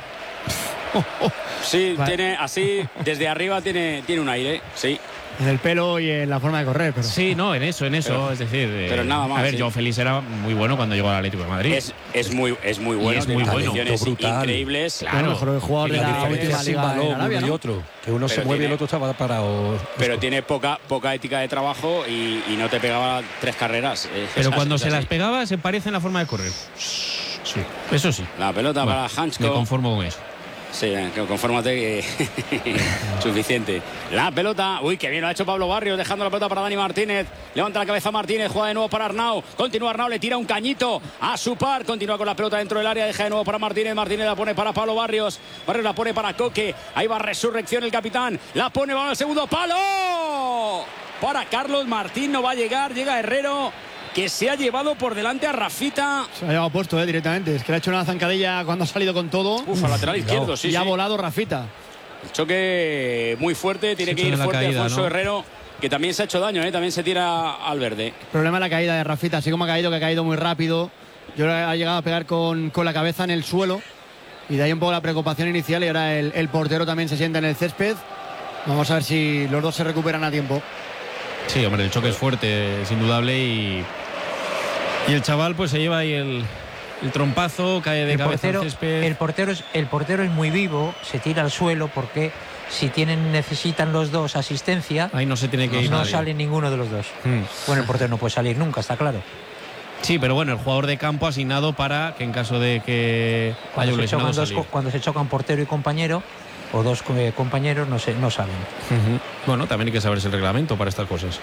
[SPEAKER 1] Sí,
[SPEAKER 4] Vale.
[SPEAKER 1] tiene así, desde arriba tiene, tiene un aire, sí.
[SPEAKER 4] En el pelo y en la forma de correr. Pero...
[SPEAKER 2] Sí, no, en eso, en eso.
[SPEAKER 1] Pero-
[SPEAKER 2] es decir, eh,
[SPEAKER 1] pero nada más,
[SPEAKER 2] A ver,
[SPEAKER 1] sí.
[SPEAKER 2] Joao Félix era muy bueno cuando llegó al Atlético de Madrid.
[SPEAKER 1] Es, es, muy, es muy bueno,
[SPEAKER 2] es
[SPEAKER 1] tiene
[SPEAKER 2] muy bueno.
[SPEAKER 1] condiciones
[SPEAKER 6] Brutal.
[SPEAKER 1] increíbles.
[SPEAKER 4] Claro, el mejor jugador de
[SPEAKER 6] La
[SPEAKER 4] la
[SPEAKER 6] diferencia
[SPEAKER 4] última
[SPEAKER 6] sin
[SPEAKER 4] liga en
[SPEAKER 6] balón
[SPEAKER 4] Arabia,
[SPEAKER 6] uno y
[SPEAKER 4] ¿no?
[SPEAKER 6] otro, que uno
[SPEAKER 1] Pero
[SPEAKER 6] se mueve y el
[SPEAKER 1] tiene-
[SPEAKER 6] otro estaba parado.
[SPEAKER 1] Pero tiene poca, poca ética de trabajo y, y no te pegaba tres carreras. Es
[SPEAKER 2] Pero
[SPEAKER 1] así,
[SPEAKER 2] cuando
[SPEAKER 1] es
[SPEAKER 2] se
[SPEAKER 1] así.
[SPEAKER 2] las pegaba, se parece en la forma de correr. Sí, eso sí.
[SPEAKER 1] La pelota
[SPEAKER 2] Bueno,
[SPEAKER 1] para Hansko.
[SPEAKER 2] me conformo con eso.
[SPEAKER 1] Sí, que confórmate que suficiente. La pelota, uy, qué bien lo ha hecho Pablo Barrios, dejando la pelota para Dani Martínez. Levanta la cabeza Martínez, juega de nuevo para Arnau. Continúa Arnau, le tira un cañito a su par. Continúa con la pelota dentro del área, deja de nuevo para Martínez. Martínez la pone para Pablo Barrios. Barrios la pone para Coque. Ahí va Resurrección el capitán. La pone, va al segundo palo. Para Carlos Martín, no va a llegar. Llega Herrero, que se ha llevado por delante a Rafita.
[SPEAKER 4] Se ha llevado puesto eh, directamente. Es que le ha hecho una zancadilla cuando ha salido con todo.
[SPEAKER 1] Uf, al lateral izquierdo, sí,
[SPEAKER 4] y ha
[SPEAKER 1] sí.
[SPEAKER 4] volado Rafita.
[SPEAKER 1] El choque muy fuerte, tiene
[SPEAKER 2] Se
[SPEAKER 1] que
[SPEAKER 2] echó
[SPEAKER 1] ir
[SPEAKER 2] en la
[SPEAKER 1] fuerte
[SPEAKER 2] caída,
[SPEAKER 1] Alfonso
[SPEAKER 2] ¿no?
[SPEAKER 1] Herrero, que también se ha hecho daño, ¿eh? También se tira al verde.
[SPEAKER 4] El problema es la caída de Rafita. Así como ha caído, que ha caído muy rápido. Yo creo que ha llegado a pegar con, con la cabeza en el suelo. Y de ahí un poco la preocupación inicial. Y ahora el, el portero también se sienta en el césped. Vamos a ver si los dos se recuperan a tiempo.
[SPEAKER 2] Sí, hombre, el choque es fuerte, es indudable. Y, y el chaval pues se lleva ahí el, el trompazo, cae de
[SPEAKER 5] El
[SPEAKER 2] cabeza
[SPEAKER 5] portero,
[SPEAKER 2] al césped.
[SPEAKER 5] el, portero es, el portero es muy vivo, se tira al suelo porque si tienen necesitan los dos asistencia,
[SPEAKER 2] Ahí no se tiene que ir
[SPEAKER 5] no
[SPEAKER 2] nadie.
[SPEAKER 5] sale ninguno de los dos.
[SPEAKER 2] Hmm.
[SPEAKER 5] Bueno, el portero no puede salir nunca, está claro.
[SPEAKER 2] Sí, pero bueno, el jugador de campo asignado para que en caso de que haya
[SPEAKER 5] Cuando
[SPEAKER 2] un
[SPEAKER 5] se,
[SPEAKER 2] lesionado
[SPEAKER 5] chocan dos,
[SPEAKER 2] salir.
[SPEAKER 5] co- cuando se chocan portero y compañero, o dos eh, compañeros, no, se, no salen.
[SPEAKER 2] Ujú. Bueno, también hay que saberse el reglamento para estas cosas.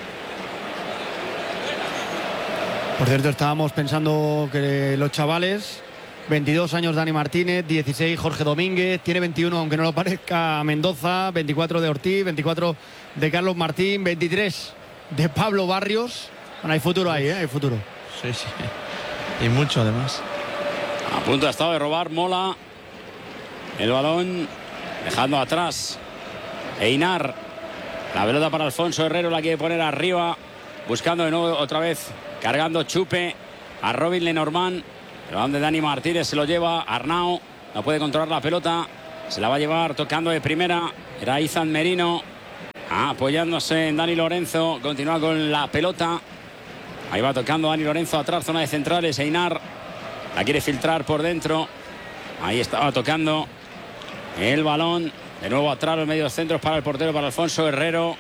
[SPEAKER 4] Por cierto, estábamos pensando que los chavales, veintidós años Dani Martínez, dieciséis Jorge Domínguez, tiene veintiuno, aunque no lo parezca, Mendoza, veinticuatro de Ortiz, veinticuatro de Carlos Martín, veintitrés de Pablo Barrios. Bueno, hay futuro ahí, ¿eh? Hay futuro.
[SPEAKER 3] Sí, sí. Y mucho además.
[SPEAKER 1] A punto ha estado de robar Mola el balón, dejando atrás Einar. La pelota para Alfonso Herrero, la quiere poner arriba. Buscando de nuevo otra vez. Cargando Chupe a Robin Lenormand. El balón de Dani Martínez se lo lleva Arnau. No puede controlar la pelota. Se la va a llevar tocando de primera. Era Izan Merino. Ah, apoyándose en Dani Lorenzo. Continúa con la pelota. Ahí va tocando Dani Lorenzo atrás, zona de centrales. Einar la quiere filtrar por dentro. Ahí estaba tocando el balón. De nuevo atrás los medios centros para el portero, para Alfonso Herrero.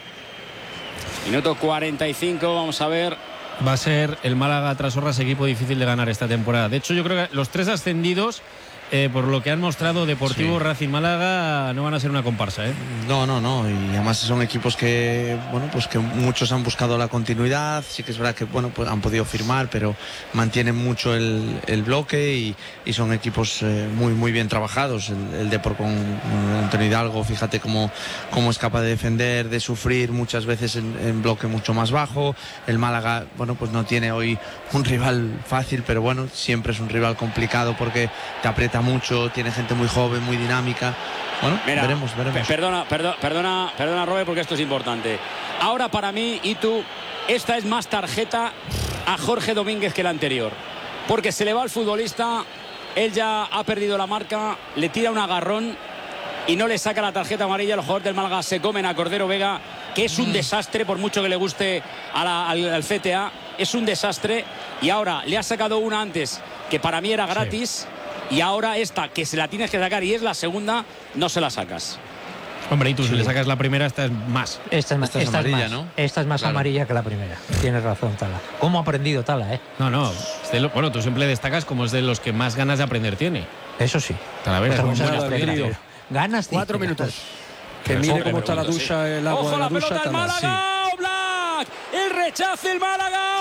[SPEAKER 1] Minuto cuarenta y cinco, vamos a ver.
[SPEAKER 2] Va a ser el Málaga tras Orras equipo difícil de ganar esta temporada. De hecho, yo creo que los tres ascendidos, eh, por lo que han mostrado Deportivo, sí. Racing, Málaga, no van a ser una comparsa, ¿eh?
[SPEAKER 3] No, no, no. Y además son equipos que, bueno, pues que muchos han buscado la continuidad. Sí que es verdad que, bueno, pues han podido firmar, pero mantienen mucho el, el bloque y, y son equipos eh, muy, muy bien trabajados. El, el Depor con, con Antonio Hidalgo, fíjate cómo, cómo es capaz de defender, de sufrir muchas veces en, en bloque mucho más bajo. El Málaga, bueno, pues no tiene hoy un rival fácil, pero bueno, siempre es un rival complicado porque te aprieta mucho, tiene gente muy joven, muy dinámica. Bueno, Mira, veremos, veremos.
[SPEAKER 1] Perdona, perdona, perdona, perdona, Robert, porque esto es importante. Ahora para mí, y tú, esta es más tarjeta a Jorge Domínguez que la anterior. Porque se le va al futbolista, él ya ha perdido la marca, le tira un agarrón y no le saca la tarjeta amarilla. Los jugadores del Málaga se comen a Cordero Vega, que es un desastre, por mucho que le guste a la, al, al C T A, es un desastre. Y ahora le ha sacado una antes, que para mí era gratis. Sí. Y ahora esta, que se la tienes que sacar y es la segunda, no se la sacas.
[SPEAKER 2] Hombre, y tú sí. Si le sacas la primera, esta es más.
[SPEAKER 5] Esta es más,
[SPEAKER 2] esta es
[SPEAKER 5] esta
[SPEAKER 2] amarilla,
[SPEAKER 5] es más,
[SPEAKER 2] ¿no?
[SPEAKER 5] Esta es más claro. amarilla que la primera. Tienes razón, Tala. ¿Cómo ha aprendido Tala, eh?
[SPEAKER 2] No, no. Lo, bueno, tú siempre destacas como es de los que más ganas de aprender tiene.
[SPEAKER 5] Eso sí.
[SPEAKER 2] Talavera
[SPEAKER 5] pues
[SPEAKER 2] es un buen aprendido.
[SPEAKER 5] Ganas de
[SPEAKER 4] Cuatro minutos.
[SPEAKER 6] Que mire cómo está la ducha, el agua
[SPEAKER 1] Ojo
[SPEAKER 6] de la,
[SPEAKER 1] la
[SPEAKER 6] ducha.
[SPEAKER 1] Pelota del Málaga, sí. Oblak. El rechace el Málaga,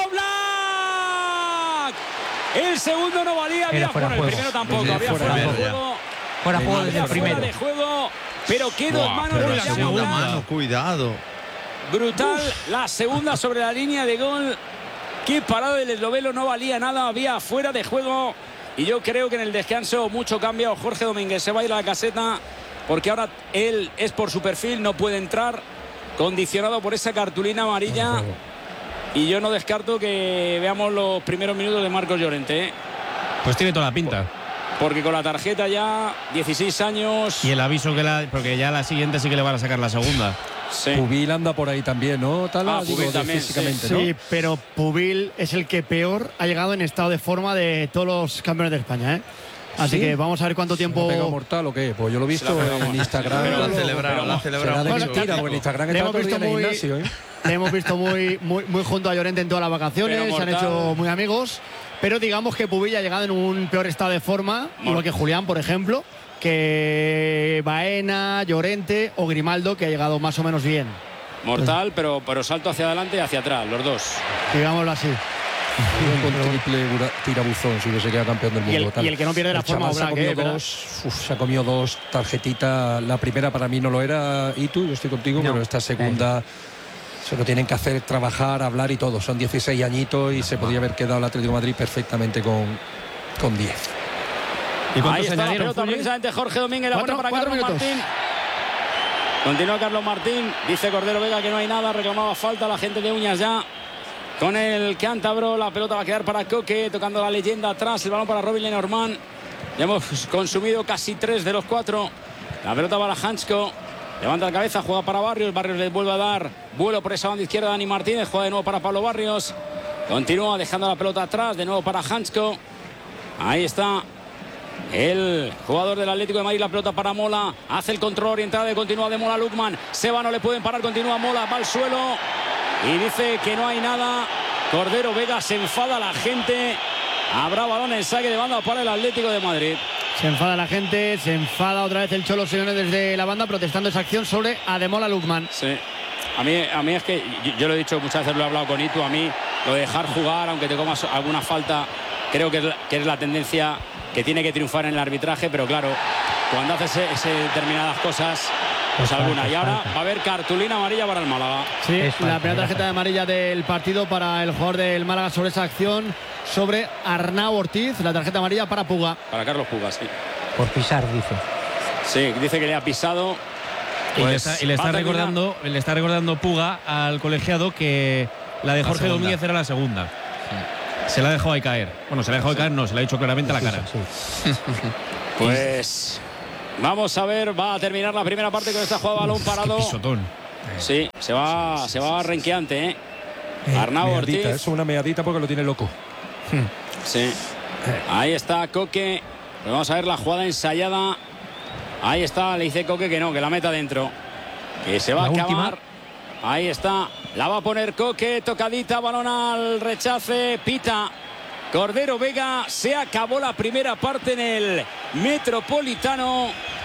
[SPEAKER 1] Oblak. El segundo no valía, había
[SPEAKER 5] fuera
[SPEAKER 1] bueno,
[SPEAKER 5] el
[SPEAKER 1] primero tampoco,
[SPEAKER 5] desde
[SPEAKER 1] había
[SPEAKER 5] fuera,
[SPEAKER 1] fuera de
[SPEAKER 5] fuera.
[SPEAKER 1] juego.
[SPEAKER 5] Fuera de juego desde el primero.
[SPEAKER 1] Fuera de juego, pero qué dos manos
[SPEAKER 3] pero
[SPEAKER 1] de
[SPEAKER 3] la segunda mano, cuidado.
[SPEAKER 1] Brutal, Uf. La segunda sobre la línea de gol. Qué parado del esloveno, no valía nada, había fuera de juego. Y yo creo que en el descanso mucho cambio. Jorge Domínguez se va a ir a la caseta porque ahora él es por su perfil, no puede entrar, condicionado por esa cartulina amarilla. Y yo no descarto que veamos los primeros minutos de Marcos Llorente, ¿eh?
[SPEAKER 2] Pues tiene toda la pinta.
[SPEAKER 1] Porque con la tarjeta ya, dieciséis años.
[SPEAKER 2] Y el aviso que la. Porque ya la siguiente sí que le van a sacar la segunda.
[SPEAKER 6] Sí. Pubil anda por ahí también, ¿no? Tala,
[SPEAKER 1] ah,
[SPEAKER 6] digo, también, físicamente,
[SPEAKER 4] sí.
[SPEAKER 6] ¿no?
[SPEAKER 4] Sí, pero Pubil es el que peor ha llegado en estado de forma de todos los campeones de España, ¿eh? Así ¿Sí? que vamos a ver cuánto tiempo.
[SPEAKER 6] ¿Se ha pegado mortal o qué? Pues yo lo he visto en Instagram.
[SPEAKER 3] Pero lo han celebrado, lo han celebrado.
[SPEAKER 6] Será de mentira, porque en Instagram está todo el día en el gimnasio, ¿eh?
[SPEAKER 4] Le hemos visto muy, muy, muy junto a Llorente en todas las vacaciones, se han hecho muy amigos. Pero digamos que Pubil ha llegado en un peor estado de forma, Mor igual que Julián, por ejemplo, que Baena, Llorente o Grimaldo, que ha llegado más o menos bien.
[SPEAKER 1] Mortal, pues, pero, pero salto hacia adelante y hacia atrás, los dos.
[SPEAKER 4] Digámoslo así.
[SPEAKER 6] Con triple tirabuzón si hubiese quedado campeón del mundo.
[SPEAKER 4] Y el,
[SPEAKER 6] tal.
[SPEAKER 4] Y el que no pierde la
[SPEAKER 6] el
[SPEAKER 4] forma
[SPEAKER 6] se, ha
[SPEAKER 4] Black,
[SPEAKER 6] comido
[SPEAKER 4] eh,
[SPEAKER 6] dos, uf, se ha comido dos tarjetitas. La primera para mí no lo era, y tú, yo estoy contigo, no. Pero esta segunda eh. se lo tienen que hacer, trabajar, hablar y todo. Son dieciséis añitos y se podía haber quedado el Atlético de Madrid perfectamente con, con diez.
[SPEAKER 1] ¿Y ahí está la pelota precisamente Jorge Domínguez, la buena para Carlos minutos. Martín. Continúa Carlos Martín, dice Cordero Vega que no hay nada, reclamaba falta la gente de Uñas ya. Con el cántabro, la pelota va a quedar para Coque, tocando la leyenda atrás, el balón para Robin Lenormand. Ya hemos consumido casi tres de los cuatro. La pelota para Hansko, levanta la cabeza, juega para Barrios, Barrios le vuelve a dar vuelo por esa banda izquierda Dani Martínez, juega de nuevo para Pablo Barrios. Continúa dejando la pelota atrás, de nuevo para Hansko. Ahí está el jugador del Atlético de Madrid, la pelota para Mola, hace el control orientado y continúa de Mola Lukman. Seba no le pueden parar, continúa Mola, va al suelo. Y dice que no hay nada. Cordero Vega, se enfada la gente. Habrá balón en saque de banda para el Atlético de Madrid.
[SPEAKER 4] Se enfada la gente, se enfada otra vez el Cholo Simeone desde la banda protestando esa acción sobre Ademola Lukman.
[SPEAKER 1] Sí. A mí, a mí es que yo, yo lo he dicho muchas veces, lo he hablado con Itu, a mí lo de dejar jugar aunque te comas alguna falta, creo que es la, que es la tendencia que tiene que triunfar en el arbitraje, pero claro, cuando haces ese, ese determinadas cosas, pues alguna. Y ahora va a haber cartulina amarilla para el Málaga.
[SPEAKER 4] Sí, la primera tarjeta de amarilla del partido para el jugador del Málaga sobre esa acción, sobre Arnau Ortiz. La tarjeta amarilla para Puga.
[SPEAKER 1] Para Carlos Puga, sí.
[SPEAKER 5] Por pisar, dice.
[SPEAKER 1] Sí, dice que le ha pisado.
[SPEAKER 2] Y,
[SPEAKER 1] Pues
[SPEAKER 2] le está, y le,
[SPEAKER 1] va
[SPEAKER 2] está
[SPEAKER 1] a terminar.
[SPEAKER 2] recordando, le está recordando Puga al colegiado que la de Jorge Domínguez era la segunda. Sí. Se la ha dejado ahí caer. Bueno, se la ha dejado ahí caer, no, se la ha dicho claramente a la cara.
[SPEAKER 5] Sí, sí.
[SPEAKER 1] Pues vamos a ver, va a terminar la primera parte con esta jugada balón parado.
[SPEAKER 2] Qué pisotón.
[SPEAKER 1] Sí, se va, se va renqueante, ¿eh?
[SPEAKER 6] Eh,
[SPEAKER 1] Arnau Ortiz.
[SPEAKER 6] Es una meadita porque lo tiene loco.
[SPEAKER 1] Sí. Ahí está Coque. Pues vamos a ver la jugada ensayada. Ahí está, le dice Coque que no, que la meta dentro. Que se va
[SPEAKER 5] La
[SPEAKER 1] a acabar.
[SPEAKER 5] última.
[SPEAKER 1] Ahí está. La va a poner Coque. Tocadita, balón al rechace. Pita. Cordero Vega. Se acabó la primera parte en el Metropolitano.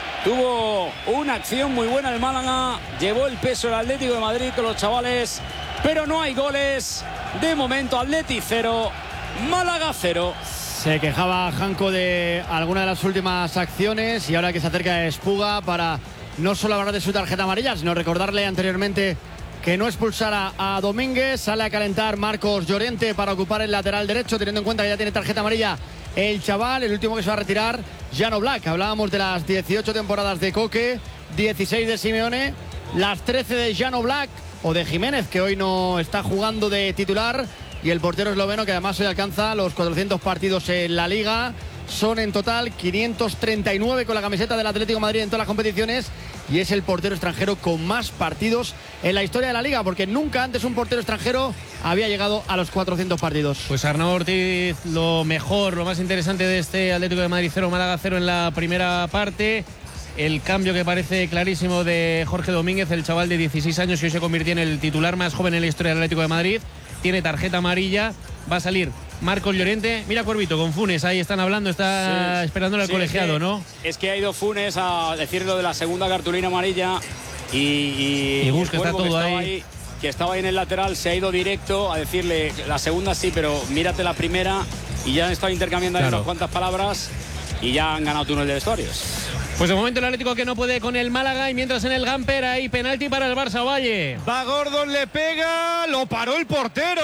[SPEAKER 1] Tuvo una acción muy buena el Málaga. Llevó el peso el Atlético de Madrid con los chavales. Pero no hay goles. De momento, Atleti cero. Málaga cero.
[SPEAKER 4] Se quejaba Janko de alguna de las últimas acciones y ahora que se acerca Espuga para no solo hablar de su tarjeta amarilla, sino recordarle anteriormente que no expulsara a Domínguez. Sale a calentar Marcos Llorente para ocupar el lateral derecho, teniendo en cuenta que ya tiene tarjeta amarilla el chaval. El último que se va a retirar, Jan Oblak. Hablábamos de las dieciocho temporadas de Coque, dieciséis de Simeone, las trece de Jan Oblak o de Jiménez, que hoy no está jugando de titular. Y el portero esloveno, que además hoy alcanza los cuatrocientos partidos en la Liga. Son en total quinientos treinta y nueve con la camiseta del Atlético de Madrid en todas las competiciones. Y es el portero extranjero con más partidos en la historia de la Liga, porque nunca antes un portero extranjero había llegado a los cuatrocientos partidos.
[SPEAKER 2] Pues Arnau Ortiz, lo mejor, lo más interesante de este Atlético de Madrid cero, Málaga cero en la primera parte. El cambio que parece clarísimo de Jorge Domínguez, el chaval de dieciséis años que hoy se convirtió en el titular más joven en la historia del Atlético de Madrid. Tiene tarjeta amarilla, va a salir Marcos Llorente. Mira Cuervito, con Funes, ahí están hablando, está sí, esperándole al sí, colegiado,
[SPEAKER 1] es que,
[SPEAKER 2] ¿no?
[SPEAKER 1] Es que ha ido Funes a decir lo de la segunda cartulina amarilla y, y,
[SPEAKER 2] y Gus, que está todo
[SPEAKER 1] que
[SPEAKER 2] ahí.
[SPEAKER 1] ahí. Que estaba ahí en el lateral, se ha ido directo a decirle la segunda sí, pero mírate la primera, y ya han estado intercambiando claro. ahí unas cuantas palabras y ya han ganado túnel de vestuarios.
[SPEAKER 2] Pues de momento el Atlético que no puede con el Málaga, y mientras en el Gamper hay penalti para el Barça Valle.
[SPEAKER 7] Va Gordon, le pega, lo paró el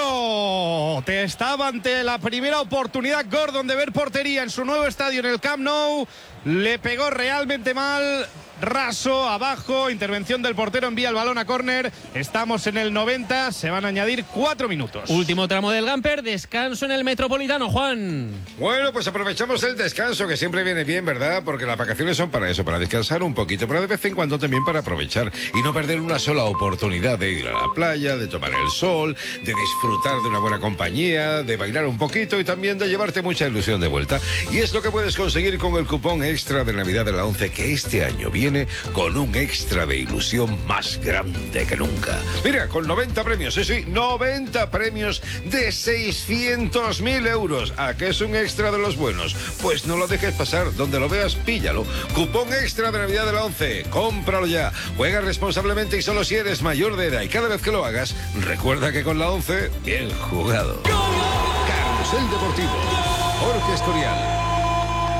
[SPEAKER 7] portero. Te estaba ante la primera oportunidad Gordon de ver portería en su nuevo estadio en el Camp Nou. Le pegó realmente mal. Raso, abajo, intervención del portero, envía el balón a córner. Estamos en el noventa, se van a añadir cuatro minutos.
[SPEAKER 2] Último tramo del Gamper, descanso en el Metropolitano, Juan.
[SPEAKER 10] Bueno, pues aprovechamos el descanso, que siempre viene bien, ¿verdad? Porque las vacaciones son para eso, para descansar un poquito, pero de vez en cuando también para aprovechar y no perder una sola oportunidad de ir a la playa, de tomar el sol, de disfrutar de una buena compañía, de bailar un poquito y también de llevarte mucha ilusión de vuelta. Y es lo que puedes conseguir con el cupón extra de Navidad de la ONCE, que este año viene con un extra de ilusión más grande que nunca. Mira, con noventa premios, sí, sí, noventa premios de seiscientos mil euros. ¿A qué es un extra de los buenos? Pues no lo dejes pasar, donde lo veas, píllalo. Cupón extra de Navidad de la ONCE, cómpralo ya. Juega responsablemente y solo si eres mayor de edad, y cada vez que lo hagas, recuerda que con la ONCE, bien jugado. Carrusel Deportivo, Jorge Escorial.